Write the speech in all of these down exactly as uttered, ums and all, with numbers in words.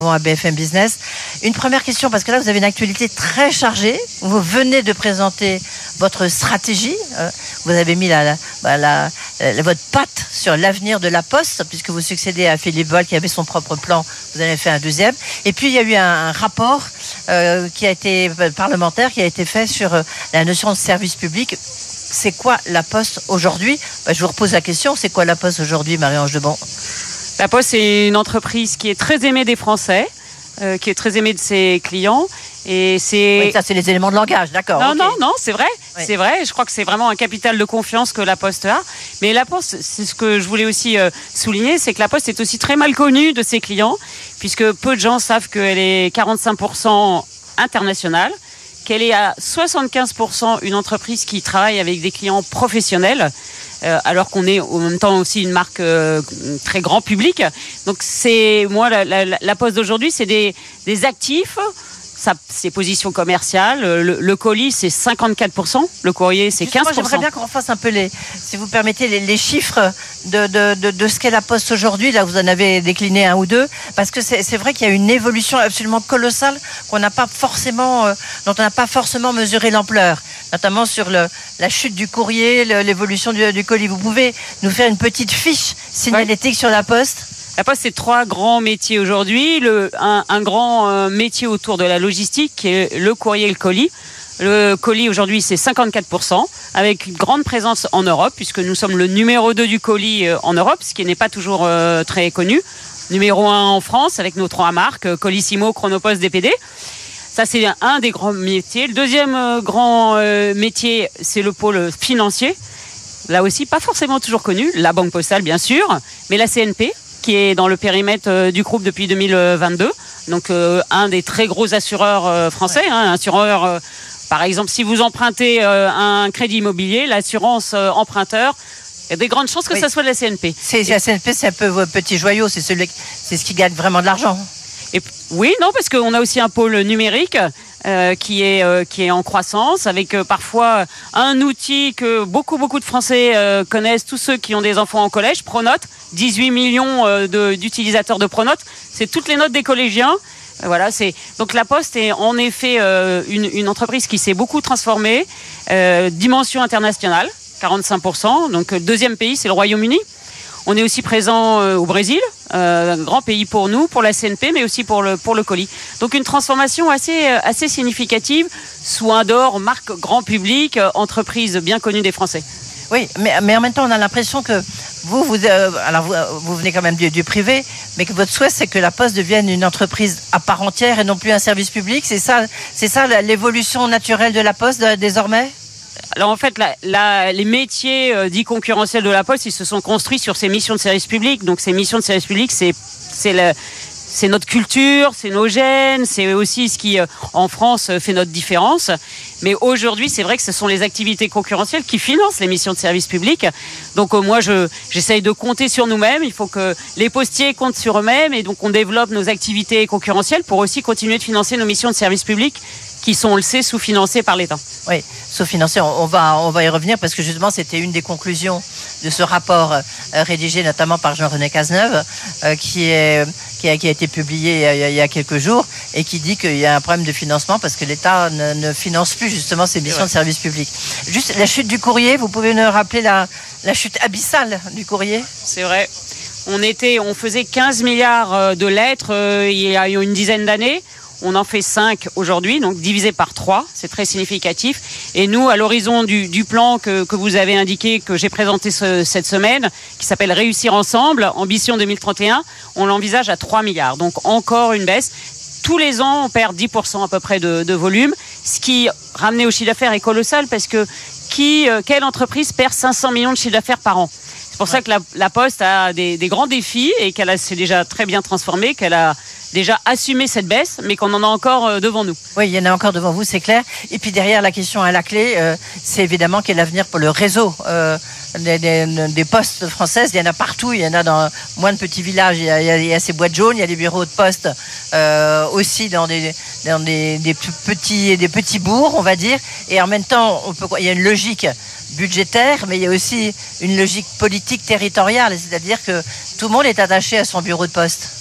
à B F M Business. Une première question, parce que là vous avez une actualité très chargée. Vous venez de présenter votre stratégie. Vous avez mis la, la, la, la, votre patte sur l'avenir de la Poste, puisque vous succédez à Philippe Boll qui avait son propre plan. Vous en avez fait un deuxième. Et puis il y a eu un, un rapport euh, qui a été parlementaire, qui a été fait sur euh, la notion de service public. C'est quoi la Poste aujourd'hui ? Ben, je vous repose la question. C'est quoi la Poste aujourd'hui, Marie-Ange Debon ? La Poste, c'est une entreprise qui est très aimée des Français, euh, qui est très aimée de ses clients. Et c'est... Oui, ça, c'est les éléments de langage, d'accord. Non, okay. non, non, c'est vrai. Oui. C'est vrai. Je crois que c'est vraiment un capital de confiance que la Poste a. Mais la Poste, c'est ce que je voulais aussi euh, souligner, c'est que la Poste est aussi très mal connue de ses clients, puisque peu de gens savent qu'elle est quarante-cinq pour cent internationale, qu'elle est à soixante-quinze pour cent une entreprise qui travaille avec des clients professionnels. Euh, alors qu'on est en même temps aussi une marque euh, très grand public. Donc c'est moi la, la, la Poste d'aujourd'hui, c'est des, des actifs, ça, ses positions commerciales. Le, le colis c'est cinquante-quatre pour cent, le courrier c'est Justement, quinze pour cent. J'aimerais bien qu'on refasse un peu les, si vous permettez, les, les chiffres de, de, de, de ce qu'est la Poste aujourd'hui. Là, vous en avez décliné un ou deux, parce que c'est, c'est vrai qu'il y a une évolution absolument colossale qu'on n'a pas forcément, euh, dont on n'a pas forcément mesuré l'ampleur, notamment sur le, la chute du courrier, le, l'évolution du, du colis. Vous pouvez nous faire une petite fiche signalétique ouais. sur la Poste ? La Poste, c'est trois grands métiers aujourd'hui. Le, un, un grand euh, métier autour de la logistique, qui est le courrier et le colis. Le colis, aujourd'hui, c'est cinquante-quatre pour cent, avec une grande présence en Europe, puisque nous sommes le numéro deux du colis euh, en Europe, ce qui n'est pas toujours euh, très connu. Numéro un en France, avec nos trois marques, euh, Colissimo, Chronopost, D P D. Ça, c'est un des grands métiers. Le deuxième euh, grand euh, métier, c'est le pôle financier. Là aussi, pas forcément toujours connu. La Banque Postale, bien sûr, mais la C N P, qui est dans le périmètre euh, du groupe depuis deux mille vingt-deux. Donc, euh, un des très gros assureurs euh, français. Hein, assureur, euh, par exemple, si vous empruntez euh, un crédit immobilier, l'assurance euh, emprunteur, il y a des grandes chances que oui. ça soit de la C N P. C'est, la C N P, c'est un peu votre petit joyau, c'est, celui, c'est ce qui gagne vraiment de l'argent. Et, oui, non, parce qu'on a aussi un pôle numérique euh, qui est euh, qui est en croissance, avec euh, parfois un outil que beaucoup beaucoup de Français euh, connaissent, tous ceux qui ont des enfants en collège, Pronote, dix-huit millions euh, de, d'utilisateurs de Pronote, c'est toutes les notes des collégiens. Euh, voilà, c'est donc la Poste est en effet euh, une, une entreprise qui s'est beaucoup transformée, euh, dimension internationale, quarante-cinq pour cent. Donc le deuxième pays, c'est le Royaume-Uni. On est aussi présent euh, au Brésil, euh, un grand pays pour nous, pour la C N P, mais aussi pour le, pour le colis. Donc une transformation assez, assez significative, soins d'or, marque grand public, euh, entreprise bien connue des Français. Oui, mais, mais en même temps, on a l'impression que vous, vous, euh, alors vous, vous venez quand même du, du privé, mais que votre souhait, c'est que la Poste devienne une entreprise à part entière et non plus un service public. C'est ça, c'est ça l'évolution naturelle de la Poste euh, désormais ? Alors en fait, la, la, les métiers euh, dits concurrentiels de la Poste, ils se sont construits sur ces missions de service public. Donc ces missions de service public, c'est, c'est, le, c'est notre culture, c'est nos gènes, c'est aussi ce qui, euh, en France, fait notre différence. Mais aujourd'hui, c'est vrai que ce sont les activités concurrentielles qui financent les missions de service public. Donc euh, moi, je, j'essaye de compter sur nous-mêmes. Il faut que les postiers comptent sur eux-mêmes. Et donc on développe nos activités concurrentielles pour aussi continuer de financer nos missions de service public qui sont, on le sait, sous-financées par l'État. Oui, sous-financées, on va, on va y revenir parce que justement, c'était une des conclusions de ce rapport euh, rédigé notamment par Jean-René Cazeneuve, euh, qui, est, qui, a, qui a été publié il y a, il y a quelques jours et qui dit qu'il y a un problème de financement parce que l'État ne, ne finance plus justement ces missions de service public. Juste la chute du courrier, vous pouvez nous rappeler la, la chute abyssale du courrier ? C'est vrai. On, était, on faisait quinze milliards de lettres euh, il y a une dizaine d'années. On en fait cinq aujourd'hui, donc divisé par trois, c'est très significatif. Et nous, à l'horizon du, du plan que, que vous avez indiqué, que j'ai présenté ce, cette semaine, qui s'appelle Réussir ensemble, Ambition deux mille trente et un, on l'envisage à trois milliards. Donc encore une baisse. Tous les ans, on perd dix pour cent à peu près de, de volume, ce qui, ramené au chiffre d'affaires, est colossal parce que qui, euh, quelle entreprise perd cinq cents millions de chiffre d'affaires par an ? C'est pour ouais. ça que la, la Poste a des, des grands défis et qu'elle a, s'est déjà très bien transformée, qu'elle a déjà assumé cette baisse, mais qu'on en a encore devant nous. Oui, il y en a encore devant vous, c'est clair. Et puis derrière, la question à la clé, euh, c'est évidemment quel est l'avenir pour le réseau euh, des, des, des postes françaises. Il y en a partout, il y en a dans moins de petits villages. Il y a, il y a ces boîtes jaunes, il y a des bureaux de poste euh, aussi dans des, dans des, des, petits, des petits bourgs, on va dire. Et en même temps, on peut, il y a une logique budgétaire, mais il y a aussi une logique politique territoriale, c'est-à-dire que tout le monde est attaché à son bureau de poste.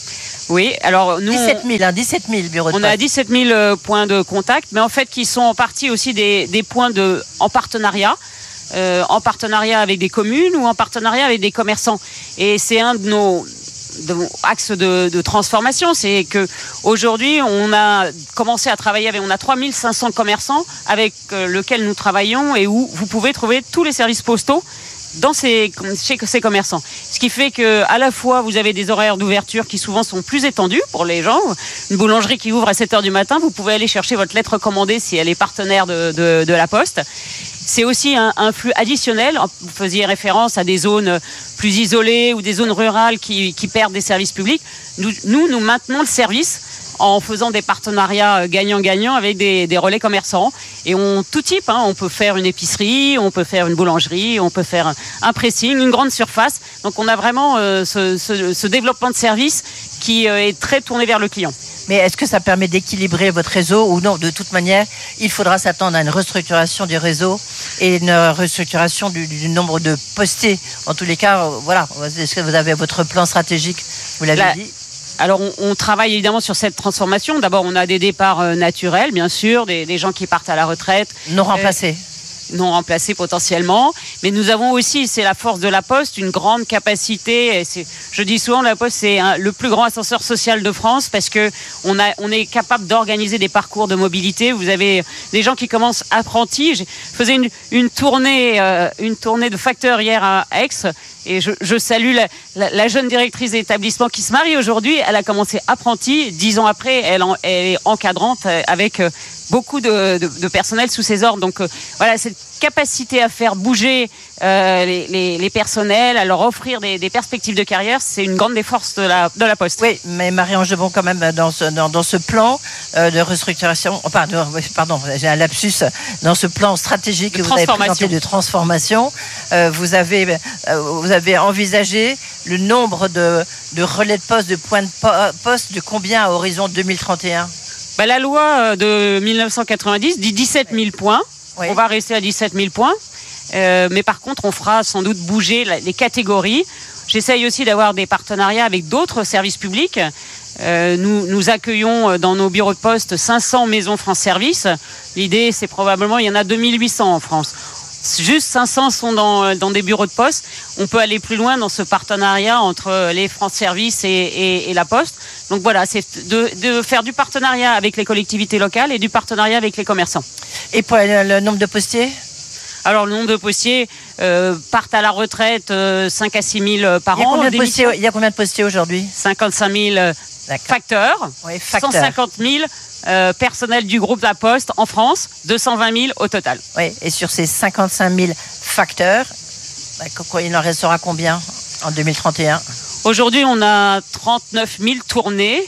Oui, alors nous... dix-sept mille, hein, dix-sept mille bureaux de on poste. a dix-sept mille euh, points de contact, mais en fait qui sont en partie aussi des, des points de, en partenariat, euh, en partenariat avec des communes ou en partenariat avec des commerçants. Et c'est un de nos... de axe de, de transformation, c'est que aujourd'hui on a commencé à travailler avec, on a trois mille cinq cents commerçants avec euh, lesquels nous travaillons et où vous pouvez trouver tous les services postaux dans ces, chez ces commerçants. Ce qui fait que à la fois vous avez des horaires d'ouverture qui souvent sont plus étendus pour les gens. Une boulangerie qui ouvre à sept heures du matin, vous pouvez aller chercher votre lettre commandée si elle est partenaire de, de, de la Poste. C'est aussi un, un flux additionnel. Vous faisiez référence à des zones plus isolées ou des zones rurales qui, qui perdent des services publics. Nous, nous, nous maintenons le service en faisant des partenariats gagnant-gagnant avec des, des relais commerçants. Et on tout type, hein, on peut faire une épicerie, on peut faire une boulangerie, on peut faire un pressing, une grande surface. Donc on a vraiment euh, ce, ce, ce développement de service qui euh, est très tourné vers le client. Mais est-ce que ça permet d'équilibrer votre réseau ou non? De toute manière, il faudra s'attendre à une restructuration du réseau et une restructuration du, du nombre de postés. En tous les cas, voilà. Est-ce que vous avez votre plan stratégique? Vous l'avez La... dit. Alors, on, on travaille évidemment sur cette transformation. D'abord, on a des départs euh, naturels, bien sûr, des, des gens qui partent à la retraite. Non remplacés. Euh, non remplacés potentiellement. Mais nous avons aussi, c'est la force de la Poste, une grande capacité. Et c'est, je dis souvent, la Poste, c'est un, le plus grand ascenseur social de France parce que on, a, on est capable d'organiser des parcours de mobilité. Vous avez des gens qui commencent apprentis. Je faisais une, une, tournée, euh, une tournée de facteurs hier à Aix. Et je, je salue la, la, la jeune directrice d'établissement qui se marie aujourd'hui. Elle a commencé apprentie. Dix ans après, elle, en, elle est encadrante avec beaucoup de, de, de personnel sous ses ordres. Donc euh, voilà, cette capacité à faire bouger euh, les, les, les personnels, à leur offrir des, des perspectives de carrière, c'est une grande des forces de la, de la Poste. Oui, mais Marie-Ange Debon, quand même, dans ce, dans, dans ce plan euh, de restructuration, enfin, de, pardon, j'ai un lapsus, dans ce plan stratégique que vous avez présenté de transformation, euh, vous, avez, euh, vous avez envisagé le nombre de, de relais de poste, de points de poste, de combien à horizon deux mille trente et un? Bah, la loi de mille neuf cent quatre-vingt-dix dit dix-sept mille points. Oui. On va rester à dix-sept mille points. Euh, mais par contre, on fera sans doute bouger la, les catégories. J'essaye aussi d'avoir des partenariats avec d'autres services publics. Euh, nous, nous accueillons dans nos bureaux de poste cinq cents maisons France Service. L'idée, c'est probablement, il y en a deux mille huit cents en France. Juste cinq cents sont dans, dans des bureaux de poste. On peut aller plus loin dans ce partenariat entre les France Service et, et, et la Poste. Donc voilà, c'est de, de faire du partenariat avec les collectivités locales et du partenariat avec les commerçants. Et pour le, le nombre de postiers? Alors le nombre de postiers euh, partent à la retraite euh, cinq à six mille par il y a an. Combien de postiers, il y a combien de postiers aujourd'hui? cinquante-cinq mille facteurs, oui, facteurs. cent cinquante mille euh, personnels du groupe La Poste en France, deux cent vingt mille au total. Oui, et sur ces cinquante-cinq mille facteurs, bah, il en restera combien en deux mille trente et un? Aujourd'hui, on a trente-neuf mille tournées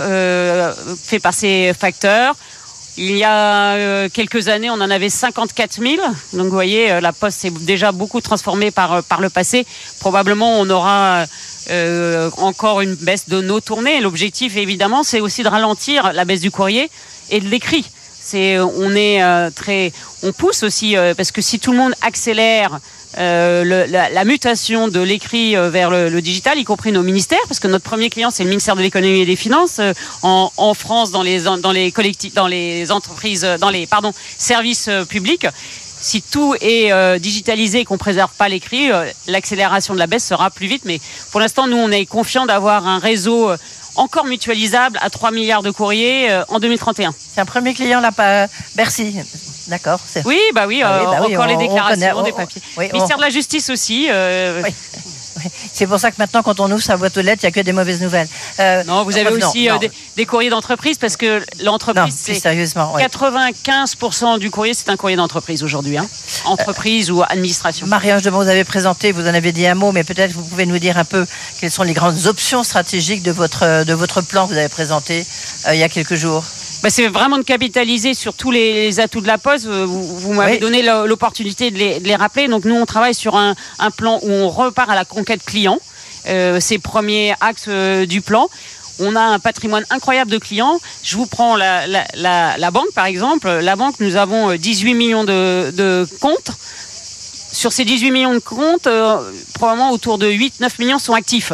euh, faites par ces facteurs. Il y a euh, quelques années, on en avait cinquante-quatre mille. Donc, vous voyez, la Poste s'est déjà beaucoup transformée par, par le passé. Probablement, on aura euh, encore une baisse de nos tournées. L'objectif, évidemment, c'est aussi de ralentir la baisse du courrier et de l'écrit. C'est, on est euh, très, on pousse aussi euh, parce que si tout le monde accélère euh, le, la, la mutation de l'écrit euh, vers le, le digital, y compris nos ministères, parce que notre premier client c'est le ministère de l'économie et des finances euh, en, en France, dans les dans les collectifs, dans les entreprises, dans les pardon services euh, publics. Si tout est euh, digitalisé et qu'on préserve pas l'écrit, euh, l'accélération de la baisse sera plus vite. Mais pour l'instant, nous on est confiants d'avoir un réseau euh, encore mutualisable à trois milliards de courriers euh, en deux mille trente et un. C'est un premier client là, pas Bercy. D'accord. C'est... Oui, bah oui, ah, euh, oui bah encore oui, les on, déclarations, on des on, papiers. Oui, ministère on... de la Justice aussi. Euh... Oui. C'est pour ça que maintenant, quand on ouvre sa boîte aux lettres, il n'y a que des mauvaises nouvelles. Euh, non, vous avez non, aussi non. Euh, des, des courriers d'entreprise parce que l'entreprise, non, c'est sérieusement, oui. quatre-vingt-quinze pour cent du courrier, c'est un courrier d'entreprise aujourd'hui. Hein. Entreprise euh, ou administration. Marie-Ange Debon, vous avez présenté, vous en avez dit un mot, mais peut-être vous pouvez nous dire un peu quelles sont les grandes options stratégiques de votre, de votre plan que vous avez présenté euh, il y a quelques jours. Bah, c'est vraiment de capitaliser sur tous les atouts de la Poste. Vous, vous m'avez oui. donné l'opportunité de les, de les rappeler. Donc nous, on travaille sur un, un plan où on repart à la conquête client. Euh, c'est le premier axe euh, du plan. On a un patrimoine incroyable de clients. Je vous prends la, la, la, la banque, par exemple. La banque, nous avons dix-huit millions de, de comptes. Sur ces dix-huit millions de comptes, euh, probablement autour de huit neuf millions sont actifs.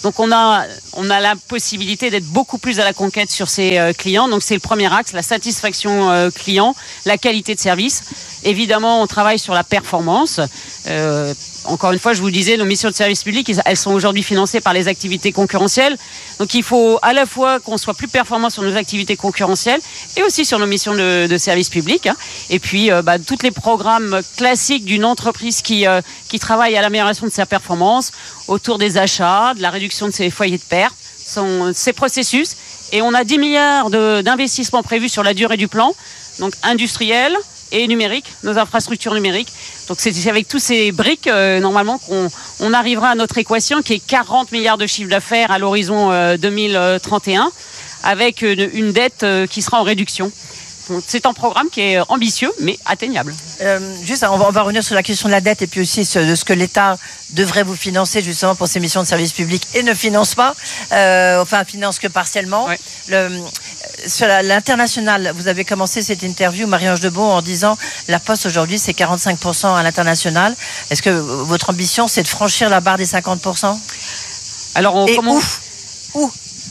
Donc on a, on a la possibilité d'être beaucoup plus à la conquête sur ces euh, clients. Donc c'est le premier axe, la satisfaction euh, client, la qualité de service. Évidemment, on travaille sur la performance. Euh, encore une fois, je vous disais, nos missions de service public, elles sont aujourd'hui financées par les activités concurrentielles. Donc il faut à la fois qu'on soit plus performant sur nos activités concurrentielles et aussi sur nos missions de, de service public. Hein. Et puis, euh, bah, tous les programmes classiques d'une entreprise qui, euh, qui travaille à l'amélioration de sa performance, autour des achats, de la réduction de ses foyers de perte, sont ces processus. Et on a dix milliards de, d'investissements prévus sur la durée du plan, donc industriel et numérique, nos infrastructures numériques. Donc c'est avec tous ces briques, euh, normalement, qu'on on arrivera à notre équation qui est quarante milliards de chiffre d'affaires à l'horizon euh, deux mille trente et un, avec une, une dette euh, qui sera en réduction. Donc, c'est un programme qui est ambitieux, mais atteignable. Euh, juste, on va, on va revenir sur la question de la dette et puis aussi sur, de ce que l'État devrait vous financer justement pour ces missions de service public et ne finance pas, euh, enfin finance que partiellement. Ouais. Le, sur la, l'international, vous avez commencé cette interview, Marie-Ange Debon, en disant la Poste aujourd'hui c'est quarante-cinq pour cent à l'international. Est-ce que votre ambition c'est de franchir la barre des cinquante pour cent? Alors on et commence... où, où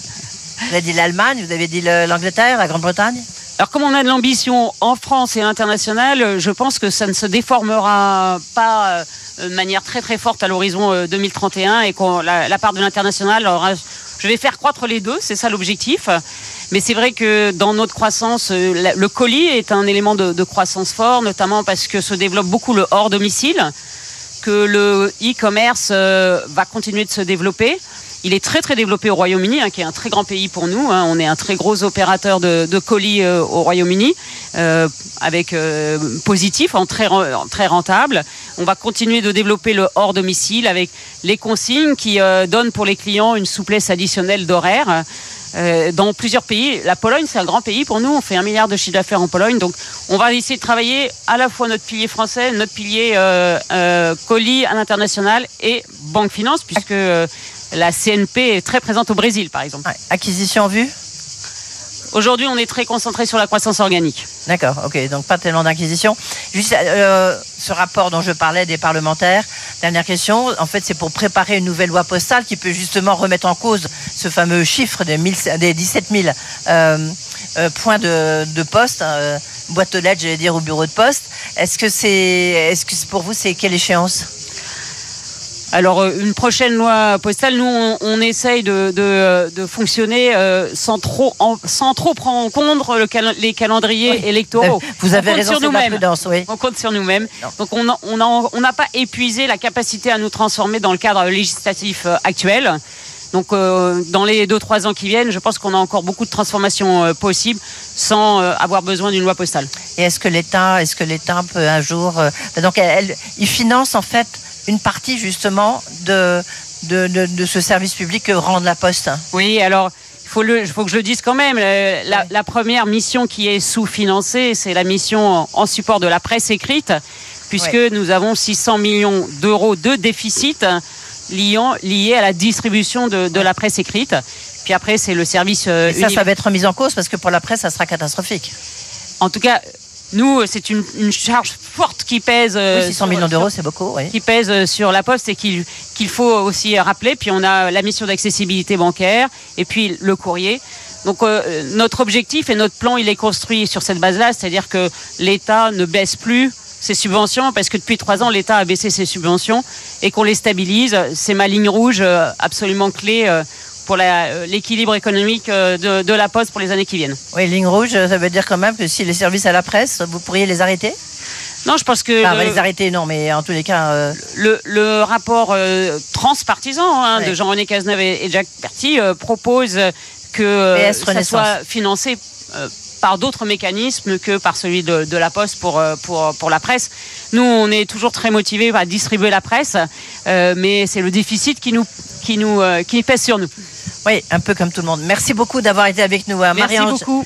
Vous avez dit l'Allemagne, vous avez dit le, l'Angleterre, la Grande-Bretagne? Alors, comme on a de l'ambition en France et à l'international, je pense que ça ne se déformera pas de manière très très forte à l'horizon deux mille trente et un et que la, la part de l'international, alors, je vais faire croître les deux, c'est ça l'objectif. Mais c'est vrai que dans notre croissance, le colis est un élément de, de croissance fort, notamment parce que se développe beaucoup le hors domicile, que le e-commerce va continuer de se développer. Il est très très développé au Royaume-Uni, hein, qui est un très grand pays pour nous. Hein. On est un très gros opérateur de, de colis euh, au Royaume-Uni, euh, avec euh, positif, en très, en très rentable. On va continuer de développer le hors domicile avec les consignes qui euh, donnent pour les clients une souplesse additionnelle d'horaire. Euh, dans plusieurs pays, la Pologne c'est un grand pays pour nous, on fait un milliard de chiffre d'affaires en Pologne, donc on va essayer de travailler à la fois notre pilier français, notre pilier euh, euh, colis à l'international et banque finance, puisque euh, la C N P est très présente au Brésil par exemple. Ouais. Acquisition en vue ? Aujourd'hui, on est très concentré sur la croissance organique. D'accord, ok, donc pas tellement d'acquisition. Juste euh, ce rapport dont je parlais des parlementaires, dernière question, en fait c'est pour préparer une nouvelle loi postale qui peut justement remettre en cause ce fameux chiffre des, mille, des dix-sept mille euh, euh, points de, de poste, euh, boîte aux lettres j'allais dire, au bureau de poste. Est-ce que c'est, est-ce que pour vous c'est quelle échéance ? Alors, une prochaine loi postale, nous, on, on essaye de, de, de fonctionner euh, sans, trop en, sans trop prendre en compte le cal- les calendriers oui. électoraux. Vous avez raison, c'est de la prudence, oui. On compte sur nous-mêmes. Non. Donc, on n'a on on pas épuisé la capacité à nous transformer dans le cadre législatif euh, actuel. Donc, euh, dans les deux trois ans qui viennent, je pense qu'on a encore beaucoup de transformations euh, possibles sans euh, avoir besoin d'une loi postale. Et est-ce que l'État, est-ce que l'État peut un jour... Euh, donc, elle, elle, il finance, en fait... une partie justement de, de, de, de ce service public que rend la Poste. Oui, alors il faut, le, faut que je le dise quand même. La, la, la première mission qui est sous-financée, c'est la mission en support de la presse écrite, puisque oui. nous avons six cents millions d'euros de déficit liant, liés à la distribution de, de la presse écrite. Puis après, c'est le service... Euh, Et ça, univers... ça va être remis en cause parce que pour la presse, ça sera catastrophique. En tout cas... Nous, c'est une, une charge forte qui pèse... Oui, six cents millions d'euros, c'est beaucoup, oui. Qui pèse sur la Poste et qu'il, qu'il faut aussi rappeler. Puis on a la mission d'accessibilité bancaire et puis le courrier. Donc euh, notre objectif et notre plan, il est construit sur cette base-là, c'est-à-dire que l'État ne baisse plus ses subventions, parce que depuis trois ans, l'État a baissé ses subventions et qu'on les stabilise. C'est ma ligne rouge absolument clé pour la, l'équilibre économique de, de la Poste pour les années qui viennent. Oui, ligne rouge, ça veut dire quand même que si les services à la presse, vous pourriez les arrêter ? Non, je pense que... Ah, le, on va les arrêter, non, mais en tous les cas... Euh... Le, le rapport euh, transpartisan hein, ouais. de Jean-René Cazeneuve et, et Jacques Berty euh, propose que euh, ça soit financé euh, par d'autres mécanismes que par celui de, de la Poste pour, pour, pour la presse. Nous, on est toujours très motivés à distribuer la presse, euh, mais c'est le déficit qui nous, qui nous euh, qui pèse sur nous. Oui, un peu comme tout le monde. Merci beaucoup d'avoir été avec nous. Hein. Merci Marie-Ange beaucoup.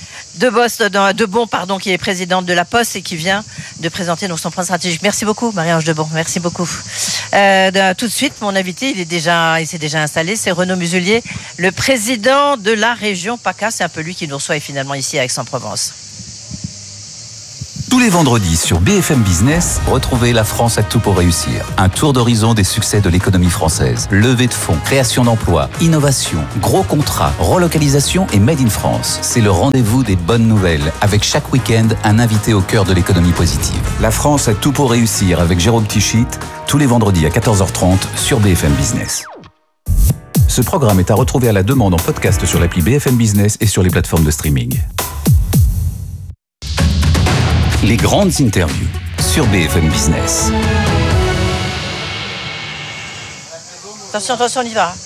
De Debon, pardon, qui est présidente de la Poste et qui vient de présenter donc, son plan stratégique. Merci beaucoup, Marie-Ange Debon. Merci beaucoup. Euh, de, tout de suite, mon invité, il est déjà, il s'est déjà installé. C'est Renaud Muselier, le président de la région PACA. C'est un peu lui qui nous reçoit finalement ici à Aix-en-Provence. Tous les vendredis sur B F M Business, retrouvez La France a tout pour réussir. Un tour d'horizon des succès de l'économie française. Levée de fonds, création d'emplois, innovation, gros contrats, relocalisation et Made in France. C'est le rendez-vous des bonnes nouvelles, avec chaque week-end un invité au cœur de l'économie positive. La France a tout pour réussir avec Jérôme Tichit, tous les vendredis à quatorze heures trente sur B F M Business. Ce programme est à retrouver à la demande en podcast sur l'appli B F M Business et sur les plateformes de streaming. Les grandes interviews sur B F M Business. Attention, attention, on y va.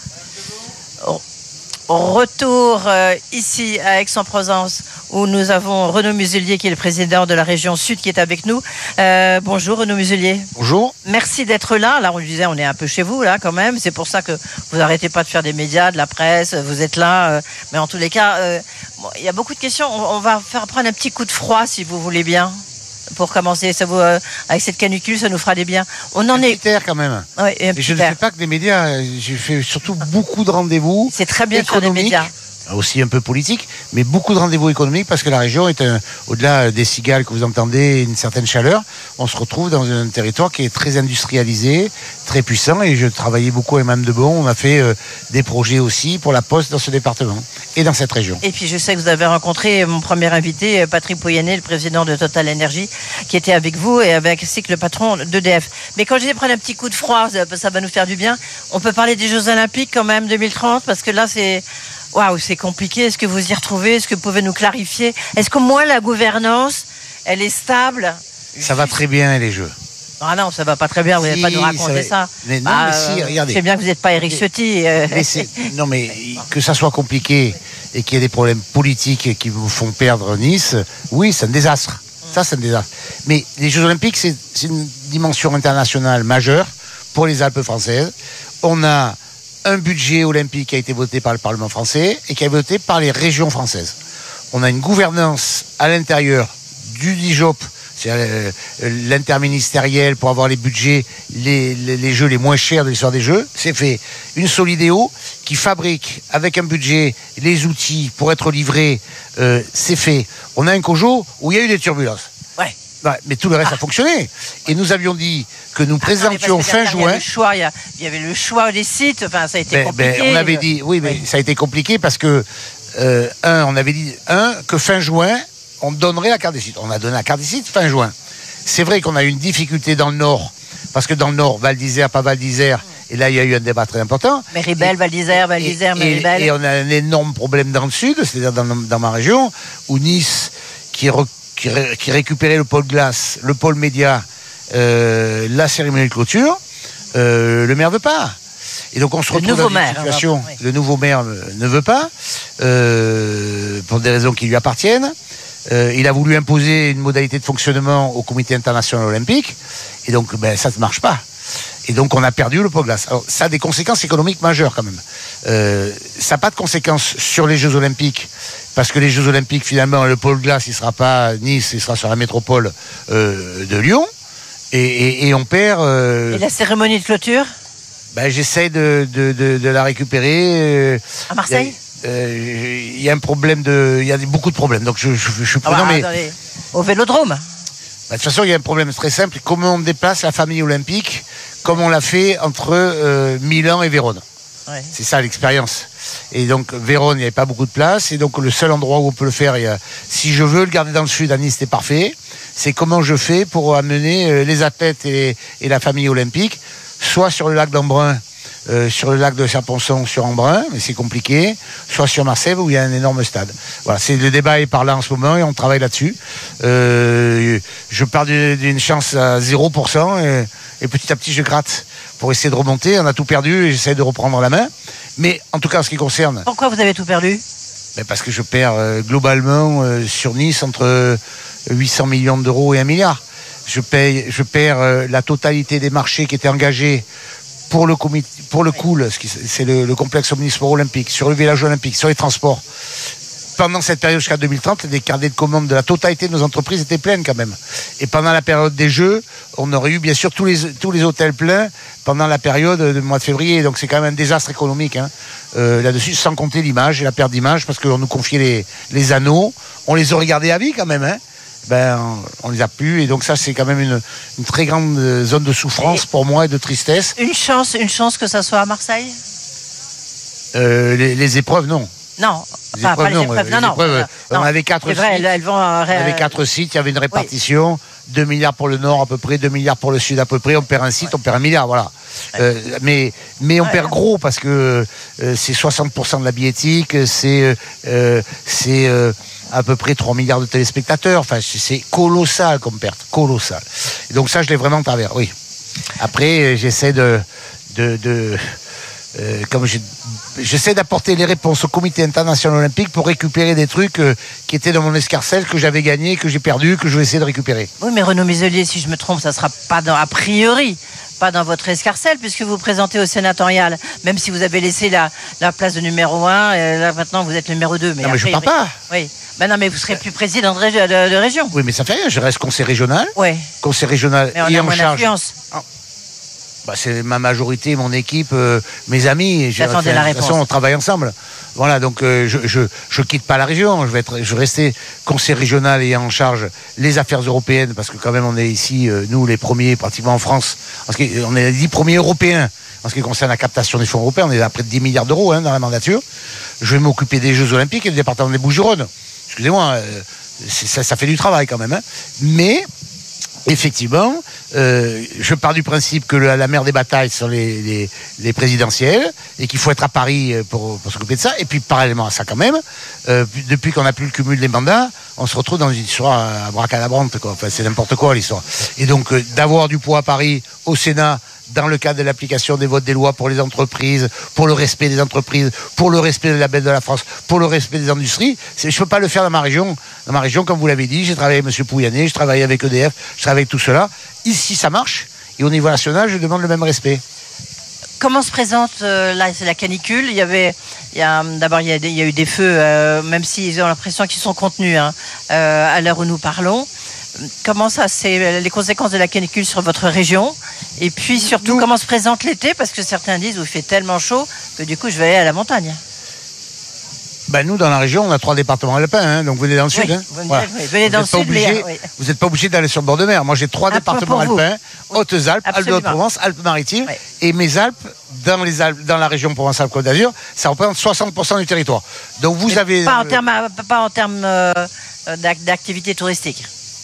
Retour euh, ici à Aix-en-Provence où nous avons Renaud Muselier qui est le président de la région Sud qui est avec nous. Euh, bonjour Renaud Muselier. Bonjour. Merci d'être là. Là on disait on est un peu chez vous là quand même. C'est pour ça que vous n'arrêtez pas de faire des médias, de la presse. Vous êtes là. Euh, mais en tous les cas, euh, bon, il y a beaucoup de questions. On, on va faire prendre un petit coup de froid si vous voulez bien. Pour commencer, ça vous, euh, avec cette canicule, ça nous fera des biens. On en un est. Petit air quand même. Oui, et et je ne fais pas que des médias. J'ai fait surtout beaucoup de rendez-vous. C'est très bien de faire des médias. Aussi un peu politique, mais beaucoup de rendez-vous économiques parce que la région est un, au-delà des cigales que vous entendez, une certaine chaleur, on se retrouve dans un territoire qui est très industrialisé, très puissant, et je travaillais beaucoup avec Mme Debon, on a fait euh, des projets aussi pour la Poste dans ce département et dans cette région. Et puis je sais que vous avez rencontré mon premier invité, Patrick Pouyanné, le président de Total Energy, qui était avec vous et avec ainsi que le patron d'E D F. Mais quand je disais prendre un petit coup de froid, ça, ça va nous faire du bien, on peut parler des Jeux Olympiques quand même deux mille trente, parce que là c'est... Waouh, c'est compliqué. Est-ce que vous y retrouvez? Est-ce que vous pouvez nous clarifier? Est-ce qu'au moins la gouvernance, elle est stable? Ça va très bien, les Jeux. Ah non, ça va pas très bien. Vous n'allez si, pas nous raconter ça. ça. Mais non, ah, mais si, regardez. C'est bien que vous n'êtes pas Éric Ciotti. Euh... Mais non, mais que ça soit compliqué et qu'il y ait des problèmes politiques qui vous font perdre Nice, oui, c'est un désastre. Ça, c'est un désastre. Mais les Jeux Olympiques, c'est, c'est une dimension internationale majeure pour les Alpes françaises. On a un budget olympique qui a été voté par le Parlement français et qui a été voté par les régions françaises. On a une gouvernance à l'intérieur du D I J O P, c'est l'interministériel pour avoir les budgets, les, les, les jeux les moins chers de l'histoire des Jeux. C'est fait. Une Solidéo qui fabrique avec un budget les outils pour être livrés, euh, c'est fait. On a un COJO où il y a eu des turbulences. Ouais. Ouais, mais tout le reste ah. a fonctionné. Et nous avions dit que nous ah, présentions non, fin juin. Il y, choix, il, y a, il y avait le choix des sites. Enfin, ça a été ben, compliqué. Ben, on avait dit, oui, mais oui. ça a été compliqué parce que euh, un, on avait dit un que fin juin, on donnerait la carte des sites. On a donné la carte des sites fin juin. C'est vrai qu'on a eu une difficulté dans le Nord parce que dans le Nord, Val d'Isère, pas Val d'Isère. Et là, il y a eu un débat très important. Méribel, Val d'Isère, Val d'Isère, Méribel. Et on a un énorme problème dans le Sud, c'est-à-dire dans, dans ma région, où Nice, qui est Qui, ré, qui récupérait le pôle glace, le pôle média, euh, la cérémonie de clôture, euh, le maire ne veut pas. Et donc on se retrouve dans une maire, situation, oui. Le nouveau maire ne veut pas, euh, pour des raisons qui lui appartiennent. Euh, il a voulu imposer une modalité de fonctionnement au comité international olympique, et donc ben, ça ne marche pas. Et donc on a perdu le pôle glace. Alors ça a des conséquences économiques majeures quand même. Euh, ça n'a pas de conséquences sur les Jeux Olympiques, parce que les Jeux Olympiques, finalement, le pôle glace, il ne sera pas à Nice, il sera sur la métropole euh, de Lyon. Et, et, et on perd... Euh, et la cérémonie de clôture ben, j'essaie de, de, de, de la récupérer. Euh, à Marseille Il euh, y a un problème de... Il y a beaucoup de problèmes, donc je, je, je suis prudent, ah bah, mais... Au Vélodrome ben, de toute façon, il y a un problème très simple. Comment on déplace la famille olympique comme on l'a fait entre euh, Milan et Vérone. Ouais. C'est ça l'expérience. Et donc Vérone, il n'y avait pas beaucoup de place. Et donc le seul endroit où on peut le faire, il y a, si je veux le garder dans le sud, à Nice, c'est parfait. C'est comment je fais pour amener euh, les athlètes et, et la famille olympique, soit sur le lac d'Embrun, euh, sur le lac de Serponçon, sur Embrun, mais c'est compliqué, soit sur Marseille où il y a un énorme stade. Voilà, c'est, le débat est par là en ce moment et on travaille là-dessus. Euh, je pars d'une chance à zéro pour cent et, et petit à petit je gratte pour essayer de remonter. On a tout perdu et j'essaie de reprendre la main. Mais en tout cas, en ce qui concerne... Pourquoi vous avez tout perdu ? Ben parce que je perds euh, globalement euh, sur Nice entre huit cents millions d'euros et un milliard. Je, paye, je perds euh, la totalité des marchés qui étaient engagés pour le, comité, pour le cool, c'est le, le complexe omnisport olympique, sur le village olympique, sur les transports. Pendant cette période jusqu'à deux mille trente, les carnets de commandes de la totalité de nos entreprises étaient pleines quand même. Et pendant la période des Jeux, on aurait eu bien sûr tous les, tous les hôtels pleins pendant la période du mois de février. Donc c'est quand même un désastre économique hein, euh, là-dessus, sans compter l'image et la perte d'image, parce qu'on nous confiait les, les anneaux. On les aurait gardés à vie quand même. Hein. ben, on les a plus. Et donc ça, c'est quand même une, une très grande zone de souffrance et pour moi et de tristesse. Une chance, une chance que ça soit à Marseille euh, les, les épreuves, non. Non, les enfin, épreuves, pas les non. épreuves. Les Non, non, épreuves, non. on avait quatre sites. Vrai, elles, elles vont, euh, on avait quatre sites, il y avait une répartition. Oui. deux milliards pour le nord à peu près, deux milliards pour le sud à peu près. On perd un site, ouais. on perd un milliard, voilà. Ouais. Euh, mais, mais on ouais, perd ouais. gros parce que euh, c'est soixante pour cent de la billettique, c'est, euh, c'est euh, à peu près trois milliards de téléspectateurs. Enfin, c'est colossal comme perte, colossal. Et donc ça, je l'ai vraiment travers, oui. Après, j'essaie de... de, de Euh, comme je, j'essaie d'apporter les réponses au comité international olympique pour récupérer des trucs euh, qui étaient dans mon escarcelle, que j'avais gagné, que j'ai perdu, que je vais essayer de récupérer. Oui, mais Renaud Muselier, si je me trompe, ça sera pas dans, a priori pas dans votre escarcelle, puisque vous présentez au sénatorial, même si vous avez laissé la, la place de numéro un, et là maintenant vous êtes numéro deux. Mais non, mais après, je ne pars pas. Oui. Ben non, mais vous serez plus président de, régi- de, de région. Oui, mais ça fait rien, je reste conseil régional. Oui. Conseil régional mais on et a en moins charge. d'influence. Oh. Bah, c'est ma majorité, mon équipe, euh, mes amis. J'attendais la réponse. De toute façon, on travaille ensemble. Voilà, donc euh, je, je je quitte pas la région. Je vais être, je vais rester conseiller régional et en charge les affaires européennes parce que quand même on est ici, euh, nous les premiers pratiquement en France. Parce qu'on est les dix premiers européens en ce qui concerne la captation des fonds européens. On est à près de dix milliards d'euros hein, dans la mandature. Je vais m'occuper des Jeux Olympiques et du département des Bouches-du-Rhône. Excusez-moi, euh, c'est, ça, ça fait du travail quand même. Hein. Mais effectivement, euh, je pars du principe que la, la mère des batailles sont les, les, les présidentielles et qu'il faut être à Paris pour, pour s'occuper de ça. Et puis, parallèlement à ça, quand même, euh, depuis qu'on n'a plus le cumul des mandats, on se retrouve dans une histoire à bracadabrante, quoi. Enfin, c'est n'importe quoi, l'histoire. Et donc, euh, d'avoir du poids à Paris, au Sénat, dans le cadre de l'application des votes des lois pour les entreprises, pour le respect des entreprises, pour le respect de la belle de la France, pour le respect des industries, c'est, je ne peux pas le faire dans ma région. Dans ma région, comme vous l'avez dit, j'ai travaillé avec M. Pouyanné, je travaille avec E D F, je travaille avec tout cela. Ici, ça marche. Et au niveau national, je demande le même respect. Comment se présente euh, là, c'est la canicule. Il y avait, il y a, d'abord, il y a, des, il y a eu des feux, euh, même s'ils ont l'impression qu'ils sont contenus hein, euh, à l'heure où nous parlons. Comment ça, c'est les conséquences de la canicule sur votre région? Et puis surtout, nous, comment se présente l'été? Parce que certains disent, il fait tellement chaud que du coup, je vais aller à la montagne. Ben nous, dans la région, on a trois départements alpins, hein, donc venez dans le sud. Oui, hein. venez, voilà. oui, venez dans le sud. Obligé, mais, oui. Vous n'êtes pas obligé d'aller sur le bord de mer. Moi, j'ai trois Un départements alpins, oui. Hautes-Alpes, Alpes de Haute-Provence, Alpes-Maritimes. Oui. Et mes Alpes, dans, les Alpes, dans la région Provence-Alpes-Côte d'Azur, ça représente soixante pour cent du territoire. Donc vous mais avez... Pas en termes, pas en termes euh, d'activité touristique.